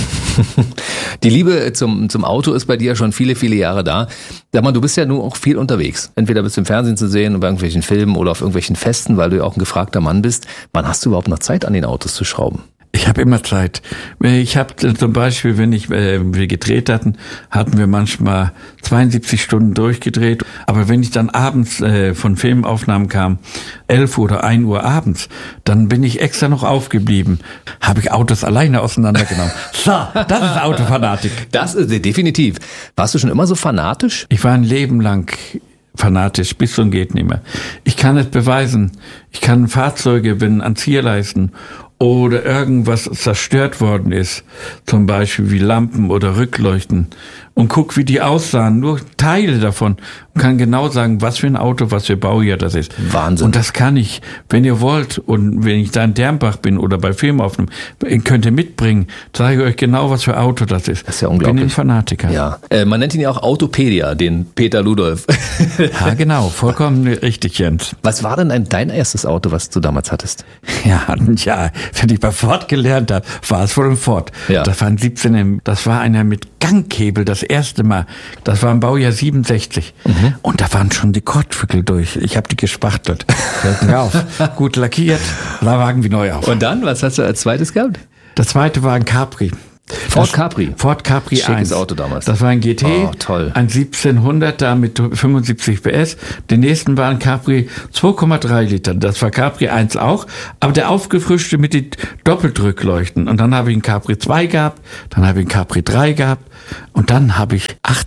[SPEAKER 3] Die Liebe zum Auto ist bei dir schon viele, viele Jahre da. Sag mal, du bist ja nun auch viel unterwegs. Entweder bist du im Fernsehen zu sehen, bei irgendwelchen Filmen oder auf irgendwelchen Festen, weil du ja auch ein gefragter Mann bist. Wann hast du überhaupt noch Zeit, an den Autos zu schrauben?
[SPEAKER 11] Ich habe immer Zeit. Ich habe zum Beispiel, wenn wir gedreht hatten wir manchmal 72 Stunden durchgedreht. Aber wenn ich dann abends von Filmaufnahmen kam, 11 Uhr oder 1 Uhr abends, dann bin ich extra noch aufgeblieben. Habe ich Autos alleine auseinandergenommen. So, das ist Autofanatik.
[SPEAKER 3] Das ist definitiv. Warst du schon immer so fanatisch?
[SPEAKER 11] Ich war ein Leben lang fanatisch, bis zum geht nicht mehr. Ich kann es beweisen. Ich kann Fahrzeuge, wenn an Zierleisten oder irgendwas zerstört worden ist, zum Beispiel wie Lampen oder Rückleuchten, und guck, wie die aussahen, nur Teile davon, kann genau sagen, was für ein Auto, was für Baujahr das ist.
[SPEAKER 3] Wahnsinn.
[SPEAKER 11] Und das kann ich, wenn ihr wollt, und wenn ich da in Dermbach bin oder bei Filmaufnahmen, könnt ihr mitbringen, zeige euch genau, was für Auto das ist.
[SPEAKER 3] Das ist ja unglaublich.
[SPEAKER 11] Ich bin ein Fanatiker.
[SPEAKER 3] Ja. Man nennt ihn ja auch Autopedia, den Peter Ludolf.
[SPEAKER 11] Ja, genau, vollkommen richtig, Jens.
[SPEAKER 3] Was war denn dein erstes Auto, was du damals hattest?
[SPEAKER 11] Ja, wenn ich bei Ford gelernt habe, war es wohl ein Ford.
[SPEAKER 3] Ja.
[SPEAKER 11] Das war ein 17, das war einer mit Ganghebel, das erste Mal. Das war im Baujahr 67. Und da waren schon die Kotflügel durch. Ich habe die gespachtelt. Hört mir auf. Gut lackiert, war Wagen wie neu auf.
[SPEAKER 3] Und dann, was hast du als zweites gehabt?
[SPEAKER 11] Das zweite war ein Capri.
[SPEAKER 3] Ford Capri 1.
[SPEAKER 11] Schickes
[SPEAKER 3] Auto damals.
[SPEAKER 11] Das war ein GT,
[SPEAKER 3] toll.
[SPEAKER 11] Ein 1700er mit 75 PS. Den nächsten war ein Capri 2,3 Liter. Das war Capri 1 auch, aber der aufgefrischte mit den Doppeldrückleuchten. Und dann habe ich einen Capri 2 gehabt, dann habe ich einen Capri 3 gehabt und dann habe ich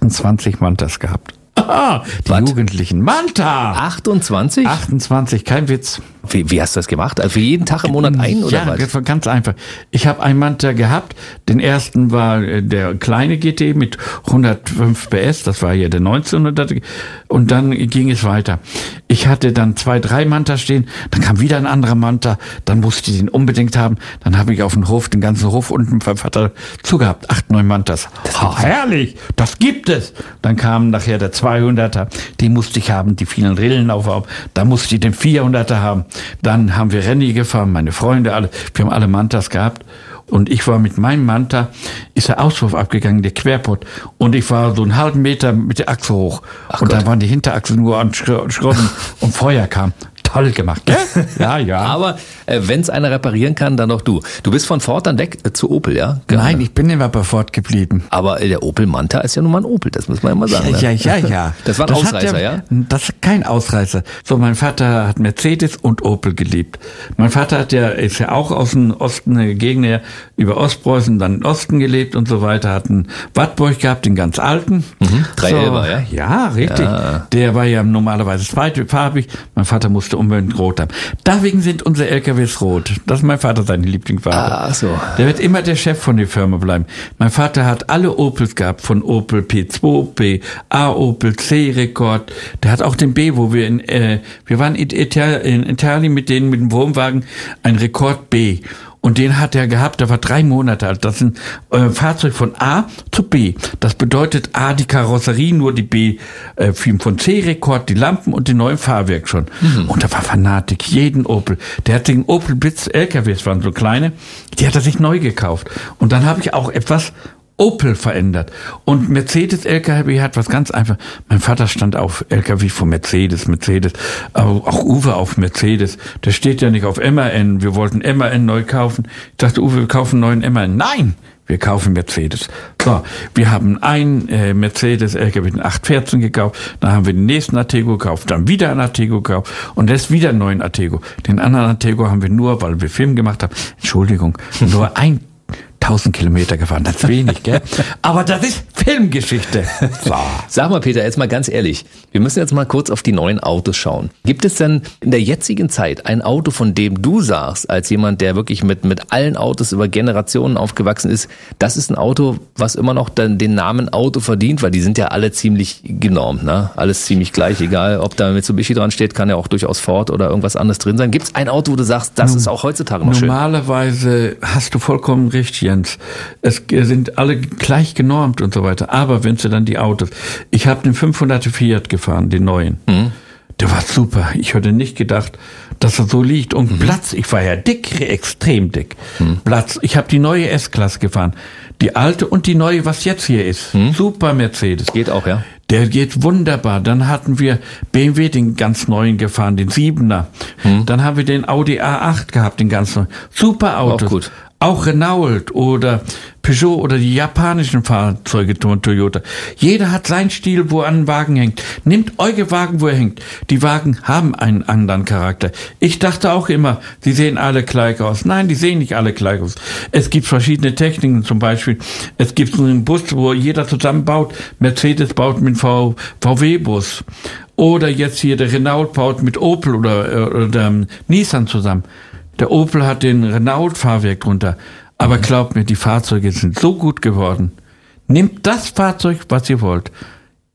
[SPEAKER 11] 28 Mantas gehabt. Aha, die Jugendlichen. Manta!
[SPEAKER 3] 28?
[SPEAKER 11] 28, kein Witz.
[SPEAKER 3] Wie hast du das gemacht? Also für jeden Tag im Monat ein oder was?
[SPEAKER 11] Ja, das war ganz einfach. Ich habe einen Manta gehabt. Den ersten war der kleine GT mit 105 PS. Das war ja der 1900er. Und dann ging es weiter. Ich hatte dann 2, 3 Manta stehen. Dann kam wieder ein anderer Manta. Dann musste ich den unbedingt haben. Dann habe ich auf dem Hof, den ganzen Hof unten beim Vater zugehabt. 8, 9 Mantas. Herrlich! Das gibt es! Dann kam nachher der 200er. Den musste ich haben. Die vielen Rillen auf. Da musste ich den 400er haben. Dann haben wir Rallye gefahren, meine Freunde alle. Wir haben alle Mantas gehabt. Und ich war mit meinem Manta, ist der Auspuff abgegangen, der Querpott. Und ich war so einen halben Meter mit der Achse hoch. Und dann waren die Hinterachse nur an Schrotten und Feuer kam. Toll gemacht, gell? Ja.
[SPEAKER 3] Aber wenn es einer reparieren kann, dann doch du. Du bist von Ford dann weg zu Opel, ja?
[SPEAKER 11] Genau. Nein, ich bin immer bei Ford geblieben.
[SPEAKER 3] Aber der Opel Manta ist ja nun mal ein Opel, das muss man ja mal sagen.
[SPEAKER 11] Ja.
[SPEAKER 3] Das war ein Ausreißer, ja?
[SPEAKER 11] Das ist kein Ausreißer. So, mein Vater hat Mercedes und Opel geliebt. Mein Vater ist ja auch aus dem Osten, eine Gegend her, über Ostpreußen, dann im Osten gelebt und so weiter, hat einen Wartburg gehabt, den ganz alten.
[SPEAKER 3] 311er, ja?
[SPEAKER 11] Ja, richtig. Ja. Der war ja normalerweise zweifarbig. Mein Vater musste unbedingt rot haben. Deswegen sind unsere LKWs rot. Das ist mein Vater seine Lieblingsfarbe.
[SPEAKER 3] Ach so.
[SPEAKER 11] Der wird immer der Chef von der Firma bleiben. Mein Vater hat alle Opels gehabt, von Opel P2, P, A Opel, C-Rekord. Der hat auch den B, wo wir wir waren in Italien mit dem Wohnwagen, ein Rekord B. Und den hat er gehabt, der war 3 Monate alt. Das ist ein Fahrzeug von A zu B. Das bedeutet A, die Karosserie, nur die B, von C-Rekord, die Lampen und den neuen Fahrwerk schon. Und da war Fanatik, jeden Opel. Der hat den Opel Blitz, LKWs waren so kleine, die hat er sich neu gekauft. Und dann habe ich auch etwas Opel verändert. Und Mercedes LKW hat was ganz einfach. Mein Vater stand auf LKW von Mercedes. Auch Uwe auf Mercedes. Der steht ja nicht auf MAN. Wir wollten MAN neu kaufen. Ich dachte, Uwe, wir kaufen einen neuen MAN. Nein! Wir kaufen Mercedes. So, wir haben einen Mercedes LKW, den 814 gekauft, dann haben wir den nächsten Artego gekauft, dann wieder einen Artego gekauft und jetzt wieder einen neuen Artego. Den anderen Artego haben wir nur, weil wir Film gemacht haben, nur 1000 Kilometer gefahren, das ist wenig, gell? Aber das ist Filmgeschichte. So.
[SPEAKER 3] Sag mal, Peter, jetzt mal ganz ehrlich, wir müssen jetzt mal kurz auf die neuen Autos schauen. Gibt es denn in der jetzigen Zeit ein Auto, von dem du sagst, als jemand, der wirklich mit allen Autos über Generationen aufgewachsen ist, das ist ein Auto, was immer noch den Namen Auto verdient, weil die sind ja alle ziemlich genormt, ne? Alles ziemlich gleich, egal ob da Mitsubishi dran steht, kann ja auch durchaus Ford oder irgendwas anderes drin sein. Gibt es ein Auto, wo du sagst, das ist auch heutzutage noch schön?
[SPEAKER 11] Normalerweise hast du vollkommen recht, Jens. Es sind alle gleich genormt und so weiter. Aber wenn sie dann die Autos... Ich habe den 500er Fiat gefahren, den neuen. Der war super. Ich hätte nicht gedacht, dass er so liegt. Und Platz, ich war ja dick, extrem dick. Platz, ich habe die neue S-Klasse gefahren. Die alte und die neue, was jetzt hier ist. Super Mercedes.
[SPEAKER 3] Geht auch, ja.
[SPEAKER 11] Der geht wunderbar. Dann hatten wir BMW, den ganz neuen gefahren, den 7er. Dann haben wir den Audi A8 gehabt, den ganz neuen. Super Autos.
[SPEAKER 3] Auch gut.
[SPEAKER 11] Auch Renault oder Peugeot oder die japanischen Fahrzeuge von Toyota. Jeder hat seinen Stil, wo er an den Wagen hängt. Nehmt eure Wagen, wo er hängt. Die Wagen haben einen anderen Charakter. Ich dachte auch immer, die sehen alle gleich aus. Nein, die sehen nicht alle gleich aus. Es gibt verschiedene Techniken, zum Beispiel. Es gibt so einen Bus, wo jeder zusammenbaut. Mercedes baut mit VW-Bus. Oder jetzt hier der Renault baut mit Opel oder Nissan zusammen. Der Opel hat den Renault-Fahrwerk drunter. Aber glaubt mir, die Fahrzeuge sind so gut geworden. Nehmt das Fahrzeug, was ihr wollt.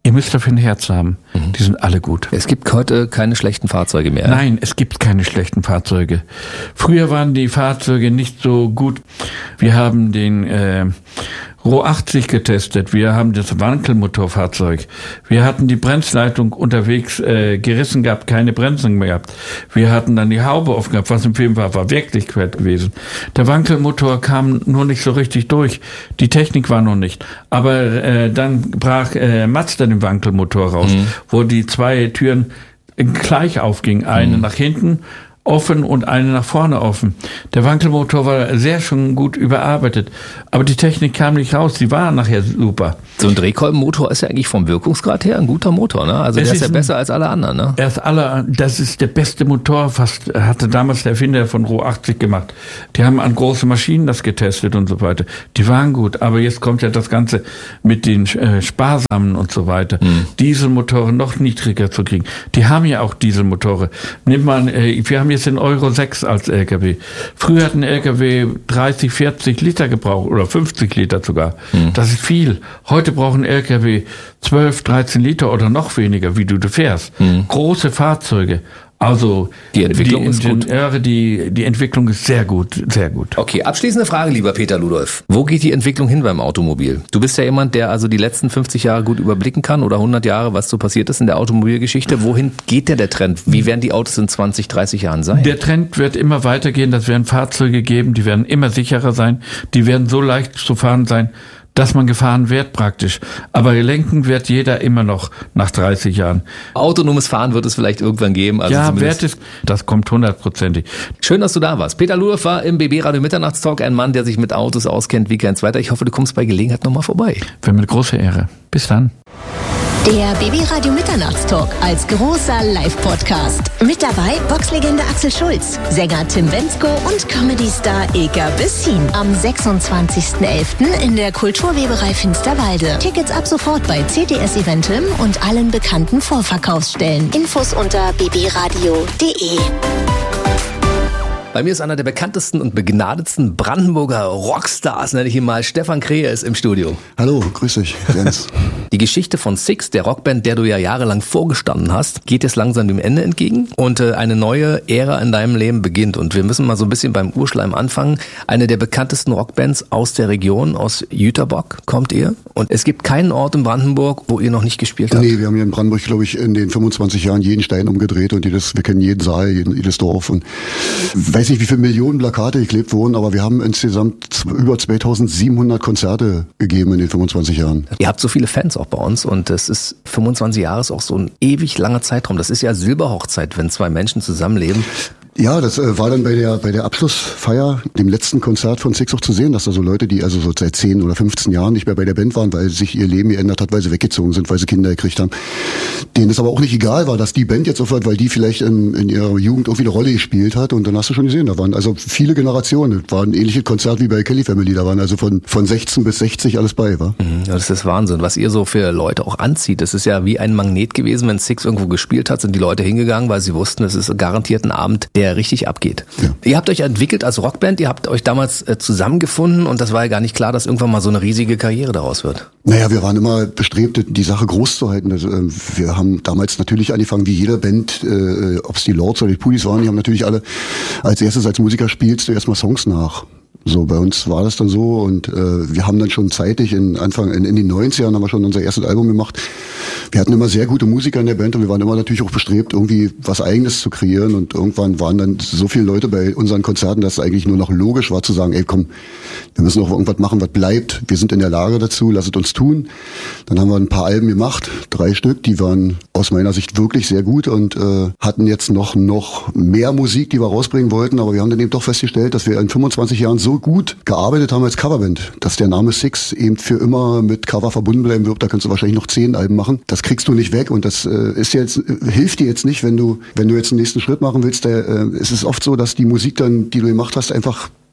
[SPEAKER 11] Ihr müsst dafür ein Herz haben. Die sind alle gut.
[SPEAKER 3] Es gibt heute keine schlechten Fahrzeuge mehr.
[SPEAKER 11] Nein, es gibt keine schlechten Fahrzeuge. Früher waren die Fahrzeuge nicht so gut. Wir haben den Ro 80 getestet. Wir haben das Wankelmotorfahrzeug. Wir hatten die Bremsleitung unterwegs gerissen gehabt, keine Bremsen mehr gehabt. Wir hatten dann die Haube offen gehabt, was im Film war wirklich quer gewesen. Der Wankelmotor kam nur nicht so richtig durch. Die Technik war noch nicht. Aber dann brach Mazda den Wankelmotor raus, wo die zwei Türen gleich aufgingen. Eine nach hinten offen und eine nach vorne offen. Der Wankelmotor war sehr schon gut überarbeitet, aber die Technik kam nicht raus, die war nachher super.
[SPEAKER 3] So ein Drehkolbenmotor ist ja eigentlich vom Wirkungsgrad her ein guter Motor, ne? Also der ist ja besser als alle anderen, ne?
[SPEAKER 11] Das ist der beste Motor, fast hatte damals der Erfinder von Ro 80 gemacht. Die haben an große Maschinen das getestet und so weiter. Die waren gut, aber jetzt kommt ja das Ganze mit den Sparsamen und so weiter. Dieselmotoren noch niedriger zu kriegen. Die haben ja auch Dieselmotore. Nimmt man, wir haben jetzt den Euro 6 als LKW. Früher hat ein LKW 30, 40 Liter gebraucht oder 50 Liter sogar. Das ist viel. Heute brauchen LKW 12, 13 Liter oder noch weniger, wie du fährst. Große Fahrzeuge. Also
[SPEAKER 3] die Entwicklung ist gut.
[SPEAKER 11] Die Entwicklung ist sehr gut, sehr gut.
[SPEAKER 3] Okay, abschließende Frage, lieber Peter Ludolf. Wo geht die Entwicklung hin beim Automobil? Du bist ja jemand, der also die letzten 50 Jahre gut überblicken kann oder 100 Jahre, was so passiert ist in der Automobilgeschichte. Wohin geht der Trend? Wie werden die Autos in 20, 30 Jahren sein?
[SPEAKER 11] Der Trend wird immer weitergehen. Das werden Fahrzeuge geben, die werden immer sicherer sein. Die werden so leicht zu fahren sein, dass man gefahren wird praktisch. Aber lenken wird jeder immer noch nach 30 Jahren.
[SPEAKER 3] Autonomes Fahren wird es vielleicht irgendwann geben. Also
[SPEAKER 11] ja, das kommt 100%.
[SPEAKER 3] Schön, dass du da warst. Peter Ludolf war im BB Radio Mitternachtstalk, ein Mann, der sich mit Autos auskennt wie kein zweiter. Ich hoffe, du kommst bei Gelegenheit nochmal vorbei.
[SPEAKER 11] Wäre mir eine große Ehre. Bis dann.
[SPEAKER 4] Der BB Radio Mitternachtstalk als großer Live-Podcast. Mit dabei Boxlegende Axel Schulz, Sänger Tim Bendzko und Comedy-Star Eker Bessin. Am 26.11. in der Kulturweberei Finsterwalde. Tickets ab sofort bei CTS Eventim und allen bekannten Vorverkaufsstellen. Infos unter bbradio.de.
[SPEAKER 3] Bei mir ist einer der bekanntesten und begnadetsten Brandenburger Rockstars, nenne ich ihn mal. Stefan Krähe ist im Studio.
[SPEAKER 12] Hallo, grüß dich, Jens.
[SPEAKER 3] Die Geschichte von Six, der Rockband, der du ja jahrelang vorgestanden hast, geht jetzt langsam dem Ende entgegen und eine neue Ära in deinem Leben beginnt. Und wir müssen mal so ein bisschen beim Urschleim anfangen. Eine der bekanntesten Rockbands aus der Region, aus Jüterbock kommt ihr. Und es gibt keinen Ort in Brandenburg, wo ihr noch nicht gespielt habt.
[SPEAKER 12] Nee, wir haben hier in Brandenburg, glaube ich, in den 25 Jahren jeden Stein umgedreht und wir kennen jeden Saal, jedes Dorf und weiß nicht, wie viele Millionen Plakate geklebt wurden, aber wir haben insgesamt über 2700 Konzerte gegeben in den 25 Jahren.
[SPEAKER 3] Ihr habt so viele Fans auch bei uns und es ist 25 Jahre ist auch so ein ewig langer Zeitraum. Das ist ja Silberhochzeit, wenn zwei Menschen zusammenleben.
[SPEAKER 12] Ja, das war dann bei der Abschlussfeier, dem letzten Konzert von Six auch zu sehen, dass da so Leute, die also so seit 10 oder 15 Jahren nicht mehr bei der Band waren, weil sich ihr Leben geändert hat, weil sie weggezogen sind, weil sie Kinder gekriegt haben, denen es aber auch nicht egal war, dass die Band jetzt aufhört, weil die vielleicht in ihrer Jugend irgendwie eine Rolle gespielt hat. Und dann hast du schon gesehen, da waren also viele Generationen. Das war ein ähnliches Konzert wie bei Kelly Family. Da waren also von 16 bis 60 alles bei, war.
[SPEAKER 3] Ja, das ist Wahnsinn, was ihr so für Leute auch anzieht. Das ist ja wie ein Magnet gewesen, wenn Six irgendwo gespielt hat, sind die Leute hingegangen, weil sie wussten, es ist garantiert ein Abend, der richtig abgeht. Ja. Ihr habt euch entwickelt als Rockband, ihr habt euch damals zusammengefunden und das war ja gar nicht klar, dass irgendwann mal so eine riesige Karriere daraus wird.
[SPEAKER 12] Naja, wir waren immer bestrebt, die Sache groß zu halten. Also, wir haben damals natürlich angefangen, wie jede Band, ob es die Lords oder die Pulis waren, die haben natürlich alle als erstes als Musiker spielst du erstmal Songs nach. So, bei uns war das dann so und wir haben dann schon zeitig in den 90ern haben wir schon unser erstes Album gemacht. Wir hatten immer sehr gute Musiker in der Band und wir waren immer natürlich auch bestrebt, irgendwie was Eigenes zu kreieren und irgendwann waren dann so viele Leute bei unseren Konzerten, dass es eigentlich nur noch logisch war zu sagen, ey komm, wir müssen auch irgendwas machen, was bleibt. Wir sind in der Lage dazu, lasst uns tun. Dann haben wir ein paar Alben gemacht, 3 Stück, die waren aus meiner Sicht wirklich sehr gut und hatten jetzt noch mehr Musik, die wir rausbringen wollten, aber wir haben dann eben doch festgestellt, dass wir in 25 Jahren so gut gearbeitet haben als Coverband, dass der Name Six eben für immer mit Cover verbunden bleiben wird. Da kannst du wahrscheinlich noch 10 Alben machen. Das kriegst du nicht weg und das hilft dir jetzt nicht, wenn du jetzt den nächsten Schritt machen willst. Es ist oft so, dass die Musik dann, die du gemacht hast, einfach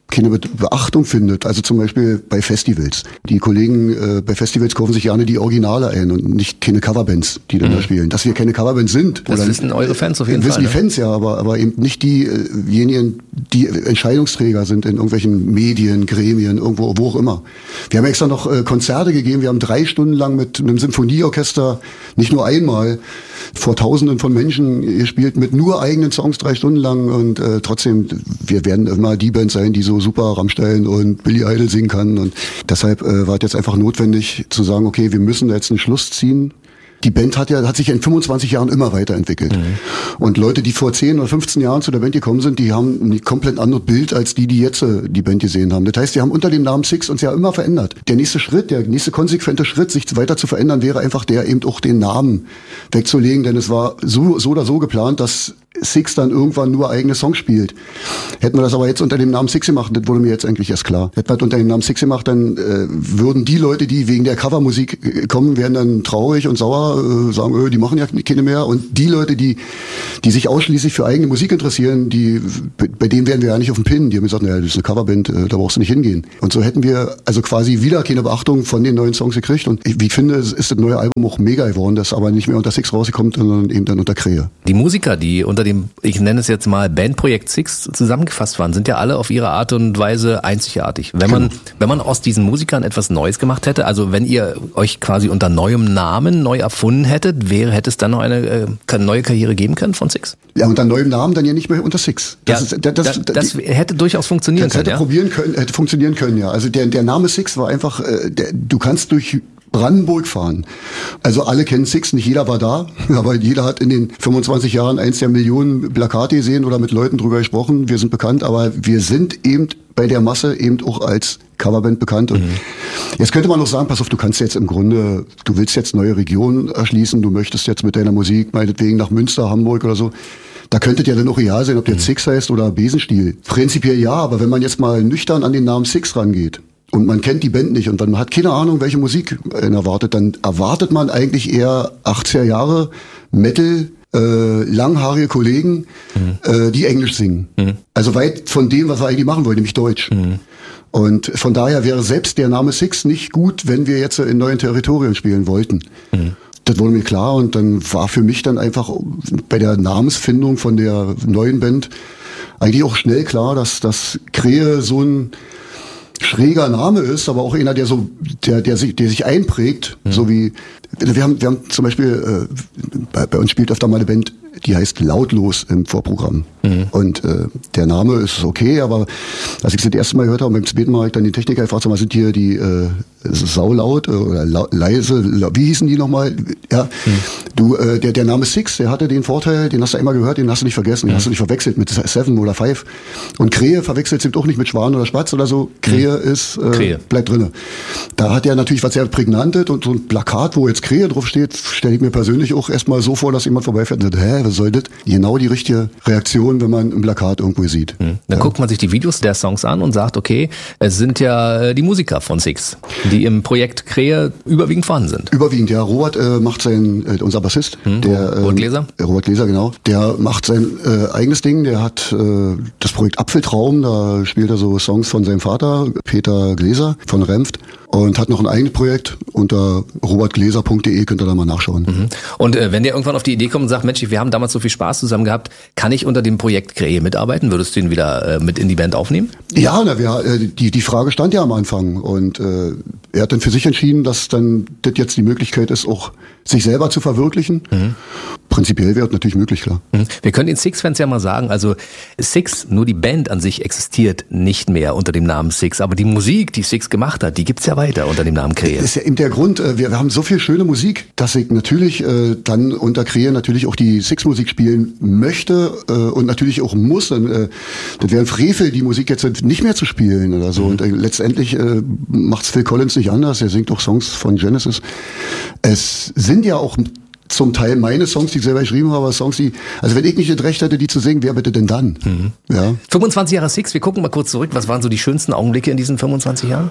[SPEAKER 12] keine Beachtung findet. Also zum Beispiel bei Festivals. Die Kollegen bei Festivals kaufen sich gerne die Originale ein und nicht keine Coverbands, die dann da spielen. Dass wir keine Coverbands sind.
[SPEAKER 3] Das wissen eure Fans auf jeden Fall.
[SPEAKER 12] Wissen die Fans ja, aber eben nicht diejenigen, die Entscheidungsträger sind in irgendwelchen Medien, Gremien, irgendwo, wo auch immer. Wir haben extra noch Konzerte gegeben. Wir haben 3 Stunden lang mit einem Symphonieorchester, nicht nur einmal, vor Tausenden von Menschen gespielt mit nur eigenen Songs 3 Stunden lang und trotzdem, wir werden immer die Band sein, die so super Rammstein und Billy Idol singen kann und deshalb war es jetzt einfach notwendig zu sagen, okay, wir müssen da jetzt einen Schluss ziehen. Die Band hat sich in 25 Jahren immer weiterentwickelt. Und Leute, die vor 10 oder 15 Jahren zu der Band gekommen sind, die haben ein komplett anderes Bild als die jetzt die Band gesehen haben. Das heißt, die haben unter dem Namen Six uns ja immer verändert. Der nächste konsequente Schritt, sich weiter zu verändern, wäre einfach der, eben auch den Namen wegzulegen, denn es war so oder so geplant, dass Six dann irgendwann nur eigene Songs spielt. Hätten wir das aber jetzt unter dem Namen Six gemacht, das wurde mir jetzt eigentlich erst klar. Hätten wir das unter dem Namen Six gemacht, dann würden die Leute, die wegen der Covermusik kommen, werden dann traurig und sauer, sagen, die machen ja keine mehr. Und die Leute, die sich ausschließlich für eigene Musik interessieren, bei denen wären wir ja nicht auf dem Pin. Die haben gesagt, naja, das ist eine Coverband, da brauchst du nicht hingehen. Und so hätten wir also quasi wieder keine Beachtung von den neuen Songs gekriegt. Und wie ich finde, ist das neue Album auch mega geworden, das aber nicht mehr unter Six rausgekommen, sondern eben dann unter Krähe.
[SPEAKER 3] Die Musiker, die unter dem, ich nenne es jetzt mal Bandprojekt Six zusammengefasst waren, sind ja alle auf ihre Art und Weise einzigartig. Wenn man aus diesen Musikern etwas Neues gemacht hätte, also wenn ihr euch quasi unter neuem Namen neu erfunden hättet, hätte es dann noch eine neue Karriere geben können von Six?
[SPEAKER 12] Ja, unter neuem Namen dann ja nicht mehr unter Six.
[SPEAKER 3] Das hätte durchaus funktionieren können.
[SPEAKER 12] Hätte funktionieren können, ja. Also der Name Six war einfach, du kannst durch Brandenburg fahren. Also alle kennen Six, nicht jeder war da, aber jeder hat in den 25 Jahren 1 der Millionen Plakate gesehen oder mit Leuten drüber gesprochen. Wir sind bekannt, aber wir sind eben bei der Masse eben auch als Coverband bekannt. Und jetzt könnte man noch sagen, pass auf, du kannst jetzt im Grunde, du willst jetzt neue Regionen erschließen, du möchtest jetzt mit deiner Musik meinetwegen nach Münster, Hamburg oder so. Da könnte ja dann auch egal sein, ob der Six heißt oder Besenstiel. Prinzipiell ja, aber wenn man jetzt mal nüchtern an den Namen Six rangeht, und man kennt die Band nicht und man hat keine Ahnung, welche Musik erwartet, dann erwartet man eigentlich eher 80er Jahre Metal, langhaarige Kollegen, die Englisch singen. Also weit von dem, was wir eigentlich machen wollen, nämlich Deutsch. Und von daher wäre selbst der Name Six nicht gut, wenn wir jetzt in neuen Territorien spielen wollten. Das wurde mir klar und dann war für mich dann einfach bei der Namensfindung von der neuen Band eigentlich auch schnell klar, dass Krähe so ein schräger Name ist, aber auch einer, der sich einprägt, so wie wir haben zum Beispiel bei uns spielt öfter mal eine Band, die heißt Lautlos im Vorprogramm. Und der Name ist okay, aber als ich es das erste Mal gehört habe, beim zweiten Mal habe ich dann die Techniker gefragt, sag mal, sind hier die saulaut oder leise, wie hießen die nochmal? Ja, der Name Six, der hatte den Vorteil, den hast du einmal gehört, den hast du nicht vergessen, den hast du nicht verwechselt mit Seven oder Five. Und Krähe verwechselt sich auch nicht mit Schwan oder Spatz oder so. Krähe ist, bleibt drinne. Da hat er natürlich was sehr Prägnantes und so ein Plakat, wo jetzt Krähe drauf steht, stelle ich mir persönlich auch erstmal so vor, dass jemand vorbeifährt und sagt, was soll das? Genau die richtige Reaktion, wenn man ein Plakat irgendwo sieht.
[SPEAKER 3] Dann guckt man sich die Videos der Songs an und sagt, okay, es sind ja die Musiker von Six, die im Projekt Krähe überwiegend vorhanden sind.
[SPEAKER 12] Überwiegend, ja. Robert macht unser Bassist.
[SPEAKER 3] Robert Gläser?
[SPEAKER 12] Robert Gläser, genau. Der macht sein eigenes Ding. Der hat das Projekt Apfeltraum, da spielt er so Songs von seinem Vater, Peter Gläser von Remft. Und hat noch ein eigenes Projekt. Unter robertgläser.de könnt ihr da mal nachschauen.
[SPEAKER 3] Und wenn ihr irgendwann auf die Idee kommt und sagt, Mensch, wir haben damals so viel Spaß zusammen gehabt, kann ich unter dem Projekt Krähe mitarbeiten? Würdest du ihn wieder mit in die Band aufnehmen?
[SPEAKER 12] Ja, die Frage stand ja am Anfang. Und er hat dann für sich entschieden, dass dann das jetzt die Möglichkeit ist, auch sich selber zu verwirklichen. Prinzipiell wäre es natürlich möglich, klar.
[SPEAKER 3] Wir können den Six-Fans ja mal sagen, also Six, nur die Band an sich existiert nicht mehr unter dem Namen Six, aber die Musik, die Six gemacht hat, die gibt's ja weiter unter dem Namen Krähe.
[SPEAKER 12] Das ist ja eben der Grund, wir haben so viel schöne Musik, dass ich natürlich dann unter Krähe natürlich auch die Six-Musik spielen möchte und natürlich auch muss. Das wäre ein Frevel, die Musik jetzt nicht mehr zu spielen oder so. Und letztendlich macht's Phil Collins nicht anders, er singt auch Songs von Genesis. Es sind ja auch zum Teil meine Songs, die ich selber geschrieben habe, aber Songs, also wenn ich nicht das Recht hätte, die zu singen, wer bitte denn dann? Ja.
[SPEAKER 3] 25 Jahre Six, wir gucken mal kurz zurück. Was waren so die schönsten Augenblicke in diesen 25 Jahren?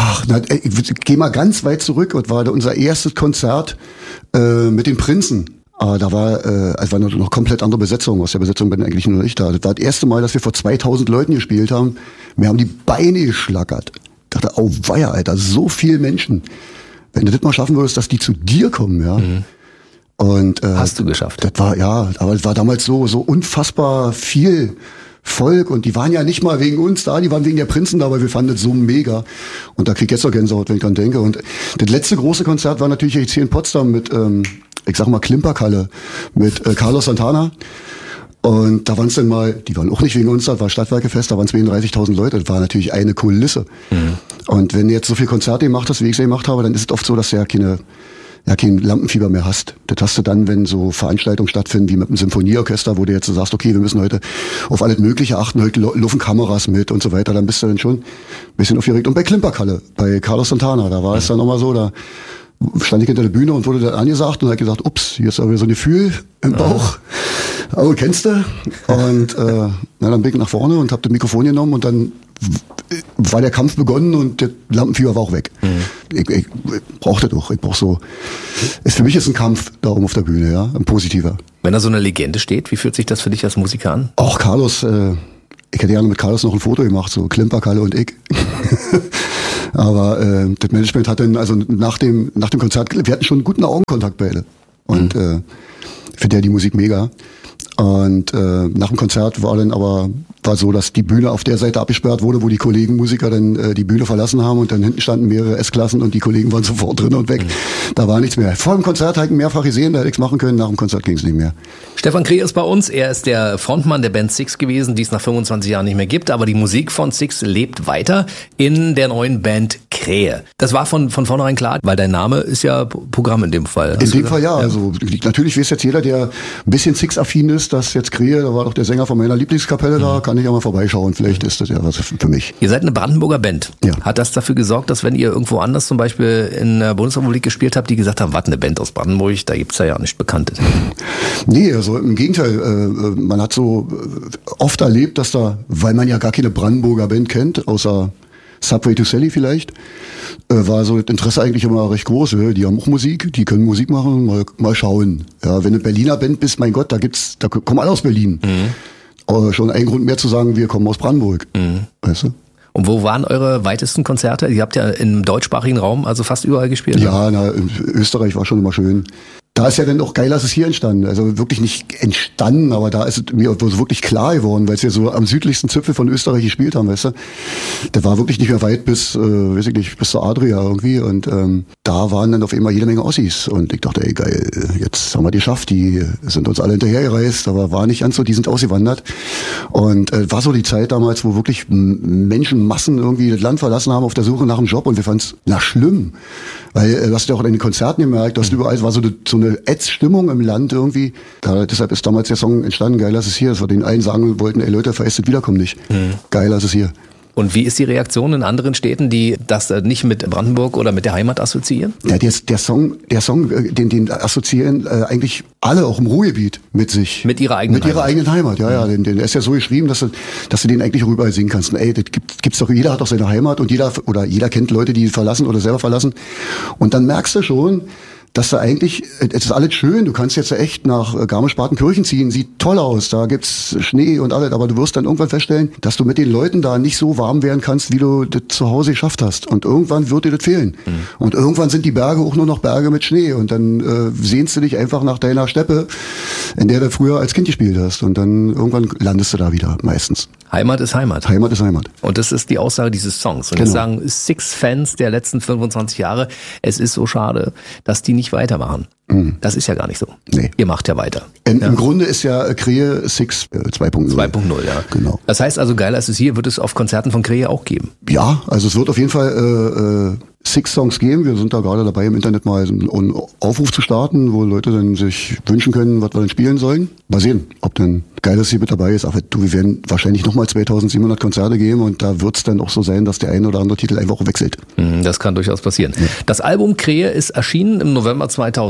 [SPEAKER 12] Ich gehe mal ganz weit zurück und war unser erstes Konzert mit den Prinzen. Aber da war noch komplett andere Besetzung. Aus der Besetzung bin eigentlich nur ich da. Das war das erste Mal, dass wir vor 2000 Leuten gespielt haben. Mir haben die Beine geschlackert. Ich dachte, oh weia, Alter, so viele Menschen. Wenn du das mal schaffen würdest, dass die zu dir kommen, ja. Und
[SPEAKER 3] hast du geschafft?
[SPEAKER 12] Das war, ja, aber es war damals so unfassbar viel Volk und die waren ja nicht mal wegen uns da, die waren wegen der Prinzen da, weil wir fanden das so mega. Und da krieg ich jetzt noch Gänsehaut, wenn ich dran denke. Und das letzte große Konzert war natürlich jetzt hier in Potsdam mit, ich sag mal, Klimperkalle, mit Carlos Santana. Und da waren es dann mal, die waren auch nicht wegen uns, das war Stadtwerkefest, da waren 32.000 Leute, das war natürlich eine Kulisse. Und wenn du jetzt so viel Konzerte gemacht hast, wie ich sie gemacht habe, dann ist es oft so, dass du ja kein Lampenfieber mehr hast. Das hast du dann, wenn so Veranstaltungen stattfinden, wie mit einem Symphonieorchester, wo du jetzt sagst, okay, wir müssen heute auf alles Mögliche achten, heute laufen Kameras mit und so weiter, dann bist du dann schon ein bisschen aufgeregt. Und bei Klimperkalle, bei Carlos Santana, da war es dann nochmal so, da stand ich hinter der Bühne und wurde dann angesagt und hat gesagt, ups, hier ist aber wieder so ein Gefühl im Bauch. Oh, kennst du? Und dann bin ich nach vorne und habe das Mikrofon genommen und dann war der Kampf begonnen und der Lampenfieber war auch weg. Ich brauche das doch. Ich brauche so. Für mich ist ein Kampf da oben auf der Bühne, ja, ein positiver.
[SPEAKER 3] Wenn da so eine Legende steht, wie fühlt sich das für dich als Musiker an?
[SPEAKER 12] Auch Carlos, ich hätte gerne mit Carlos noch ein Foto gemacht, so Klimperkalle und ich. Aber das Management hat dann, also nach dem Konzert, wir hatten schon einen guten Augenkontakt beide. Und finde ja die Musik mega. Und nach dem Konzert war so, dass die Bühne auf der Seite abgesperrt wurde, wo die Kollegen Musiker dann die Bühne verlassen haben und dann hinten standen mehrere S-Klassen und die Kollegen waren sofort drin und weg. Da war nichts mehr. Vor dem Konzert habe ich ihn mehrfach gesehen, da hätte ich es machen können, nach dem Konzert ging es nicht mehr.
[SPEAKER 3] Stefan Krehe ist bei uns, er ist der Frontmann der Band Six gewesen, die es nach 25 Jahren nicht mehr gibt, aber die Musik von Six lebt weiter in der neuen Band Krehe. Das war von vornherein klar, weil dein Name ist ja Programm in dem Fall.
[SPEAKER 12] In dem Fall ja. Also natürlich weiß jetzt jeder, der ein bisschen Six-affin ist, dass jetzt Krehe, da war doch der Sänger von meiner Lieblingskapelle da, kann ich ja mal vorbeischauen. Vielleicht ist das ja was für mich.
[SPEAKER 3] Ihr seid eine Brandenburger Band.
[SPEAKER 12] Ja.
[SPEAKER 3] Hat das dafür gesorgt, dass wenn ihr irgendwo anders zum Beispiel in der Bundesrepublik gespielt habt, die gesagt haben, was, eine Band aus Brandenburg, da gibt's ja nicht Bekanntes?
[SPEAKER 12] Nee, also im Gegenteil. Man hat so oft erlebt, dass da, weil man ja gar keine Brandenburger Band kennt, außer Subway to Sally vielleicht, war so das Interesse eigentlich immer recht groß. Die haben auch Musik, die können Musik machen, mal schauen. Ja, wenn du Berliner Band bist, mein Gott, da kommen alle aus Berlin. Aber schon ein Grund mehr zu sagen, wir kommen aus Brandenburg. Weißt du?
[SPEAKER 3] Und wo waren eure weitesten Konzerte? Ihr habt ja im deutschsprachigen Raum also fast überall gespielt.
[SPEAKER 12] Ja, in Österreich war schon immer schön. Da ist ja dann auch geil, dass es hier entstanden. Also wirklich nicht entstanden, aber da ist es mir wirklich klar geworden, weil es ja so am südlichsten Zipfel von Österreich gespielt haben, weißt du. Der war wirklich nicht mehr weit bis, weiß ich nicht, bis zur Adria irgendwie. Und da waren dann auf einmal jede Menge Ossis. Und ich dachte, ey geil, jetzt haben wir die geschafft. Die sind uns alle hinterhergereist, aber war nicht ganz so, die sind ausgewandert. Und war so die Zeit damals, wo wirklich Menschenmassen irgendwie das Land verlassen haben auf der Suche nach einem Job. Und wir fanden es schlimm. Weil du hast ja auch in den Konzerten gemerkt, dass überall war so eine Ätz-Stimmung im Land irgendwie. Deshalb ist damals der Song entstanden, Geiler ist es hier. Dass wir den einen sagen wollten, ey Leute, verästet wiederkommen nicht. Geiler ist es hier.
[SPEAKER 3] Und wie ist die Reaktion in anderen Städten, die das nicht mit Brandenburg oder mit der Heimat assoziieren?
[SPEAKER 12] Ja, der Song, den assoziieren eigentlich alle auch im Ruhrgebiet mit sich.
[SPEAKER 3] Mit ihrer eigenen Heimat.
[SPEAKER 12] Mit ihrer eigenen Heimat, ja. Der ist ja so geschrieben, dass du den eigentlich auch überall singen kannst. Und, ey, das gibt's doch, jeder hat doch seine Heimat und jeder kennt Leute, die verlassen oder selber verlassen. Und dann merkst du schon, dass da eigentlich, es ist alles schön, du kannst jetzt echt nach Garmisch-Partenkirchen ziehen, sieht toll aus, da gibt's Schnee und alles, aber du wirst dann irgendwann feststellen, dass du mit den Leuten da nicht so warm werden kannst, wie du das zu Hause geschafft hast. Und irgendwann wird dir das fehlen. Und irgendwann sind die Berge auch nur noch Berge mit Schnee und dann sehnst du dich einfach nach deiner Steppe, in der du früher als Kind gespielt hast. Und dann irgendwann landest du da wieder, meistens.
[SPEAKER 3] Heimat ist Heimat.
[SPEAKER 12] Heimat ist Heimat.
[SPEAKER 3] Und das ist die Aussage dieses Songs. Und
[SPEAKER 12] genau.
[SPEAKER 3] Jetzt sagen Six-Fans der letzten 25 Jahre, es ist so schade, dass die nicht weitermachen. Das ist ja gar nicht so.
[SPEAKER 12] Nee.
[SPEAKER 3] Ihr macht ja weiter.
[SPEAKER 12] Im Grunde ist ja Krehe Six 2.0.
[SPEAKER 3] 2.0, ja.
[SPEAKER 12] Genau.
[SPEAKER 3] Das heißt also, Geiler ist es hier, wird es auf Konzerten von Krehe auch geben?
[SPEAKER 12] Ja, also es wird auf jeden Fall Six-Songs geben. Wir sind da gerade dabei, im Internet mal einen Aufruf zu starten, wo Leute dann sich wünschen können, was wir denn spielen sollen. Mal sehen, ob denn Geiles hier mit dabei ist. Aber wir werden wahrscheinlich nochmal 2700 Konzerte geben und da wird es dann auch so sein, dass der eine oder andere Titel einfach wechselt.
[SPEAKER 3] Das kann durchaus passieren. Ja. Das Album Krehe ist erschienen im November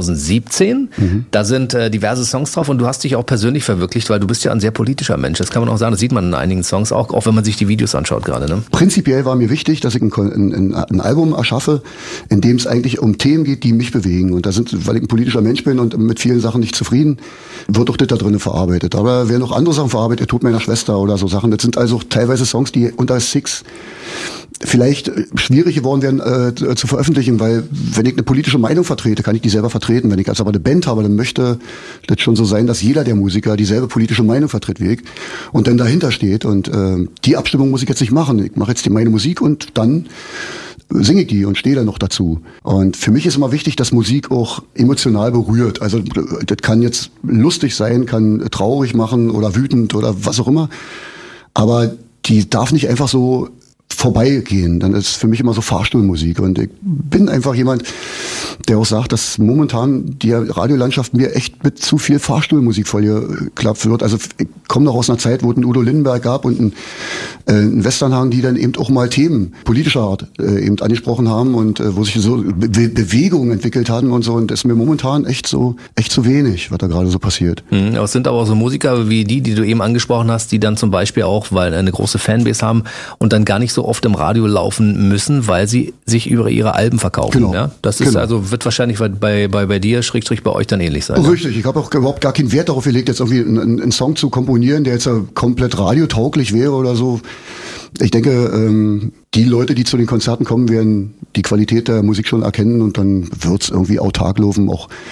[SPEAKER 3] 2017. Da sind diverse Songs drauf und du hast dich auch persönlich verwirklicht, weil du bist ja ein sehr politischer Mensch. Das kann man auch sagen, das sieht man in einigen Songs auch wenn man sich die Videos anschaut gerade. Ne?
[SPEAKER 12] Prinzipiell war mir wichtig, dass ich ein Album erschaffe, schaffe, in dem es eigentlich um Themen geht, die mich bewegen. Und weil ich ein politischer Mensch bin und mit vielen Sachen nicht zufrieden, wird auch das da drinnen verarbeitet. Aber werden noch andere Sachen verarbeitet, der Tod meiner Schwester oder so Sachen. Das sind also teilweise Songs, die unter Six vielleicht schwierig geworden wären zu veröffentlichen, weil wenn ich eine politische Meinung vertrete, kann ich die selber vertreten. Wenn ich jetzt aber eine Band habe, dann möchte das schon so sein, dass jeder der Musiker dieselbe politische Meinung vertritt wie ich und dann dahinter steht. Und die Abstimmung muss ich jetzt nicht machen. Ich mache jetzt meine Musik und dann singe ich die und stehe dann noch dazu. Und für mich ist immer wichtig, dass Musik auch emotional berührt. Also das kann jetzt lustig sein, kann traurig machen oder wütend oder was auch immer. Aber die darf nicht einfach so vorbeigehen. Dann ist für mich immer so Fahrstuhlmusik. Und ich bin einfach jemand, der auch sagt, dass momentan die Radiolandschaft mir echt mit zu viel Fahrstuhlmusik vollgeklappt wird. Also ich komme noch aus einer Zeit, wo es einen Udo Lindenberg gab und einen Westernhagen, die dann eben auch mal Themen politischer Art eben angesprochen haben und wo sich so Bewegungen entwickelt hatten und so. Und das ist mir momentan echt zu wenig, was da gerade so passiert.
[SPEAKER 3] Es sind aber auch so Musiker wie die du eben angesprochen hast, die dann zum Beispiel auch, weil eine große Fanbase haben und dann gar nicht so oft im Radio laufen müssen, weil sie sich über ihre Alben verkaufen.
[SPEAKER 12] Genau.
[SPEAKER 3] Ja? Das ist also, wird wahrscheinlich bei dir, / bei euch dann ähnlich sein.
[SPEAKER 12] Richtig, ich habe auch überhaupt gar keinen Wert darauf gelegt, jetzt irgendwie einen Song zu komponieren, der jetzt komplett radiotauglich wäre oder so. Ich denke, die Leute, die zu den Konzerten kommen, werden die Qualität der Musik schon erkennen und dann wird's irgendwie autark laufen. Auch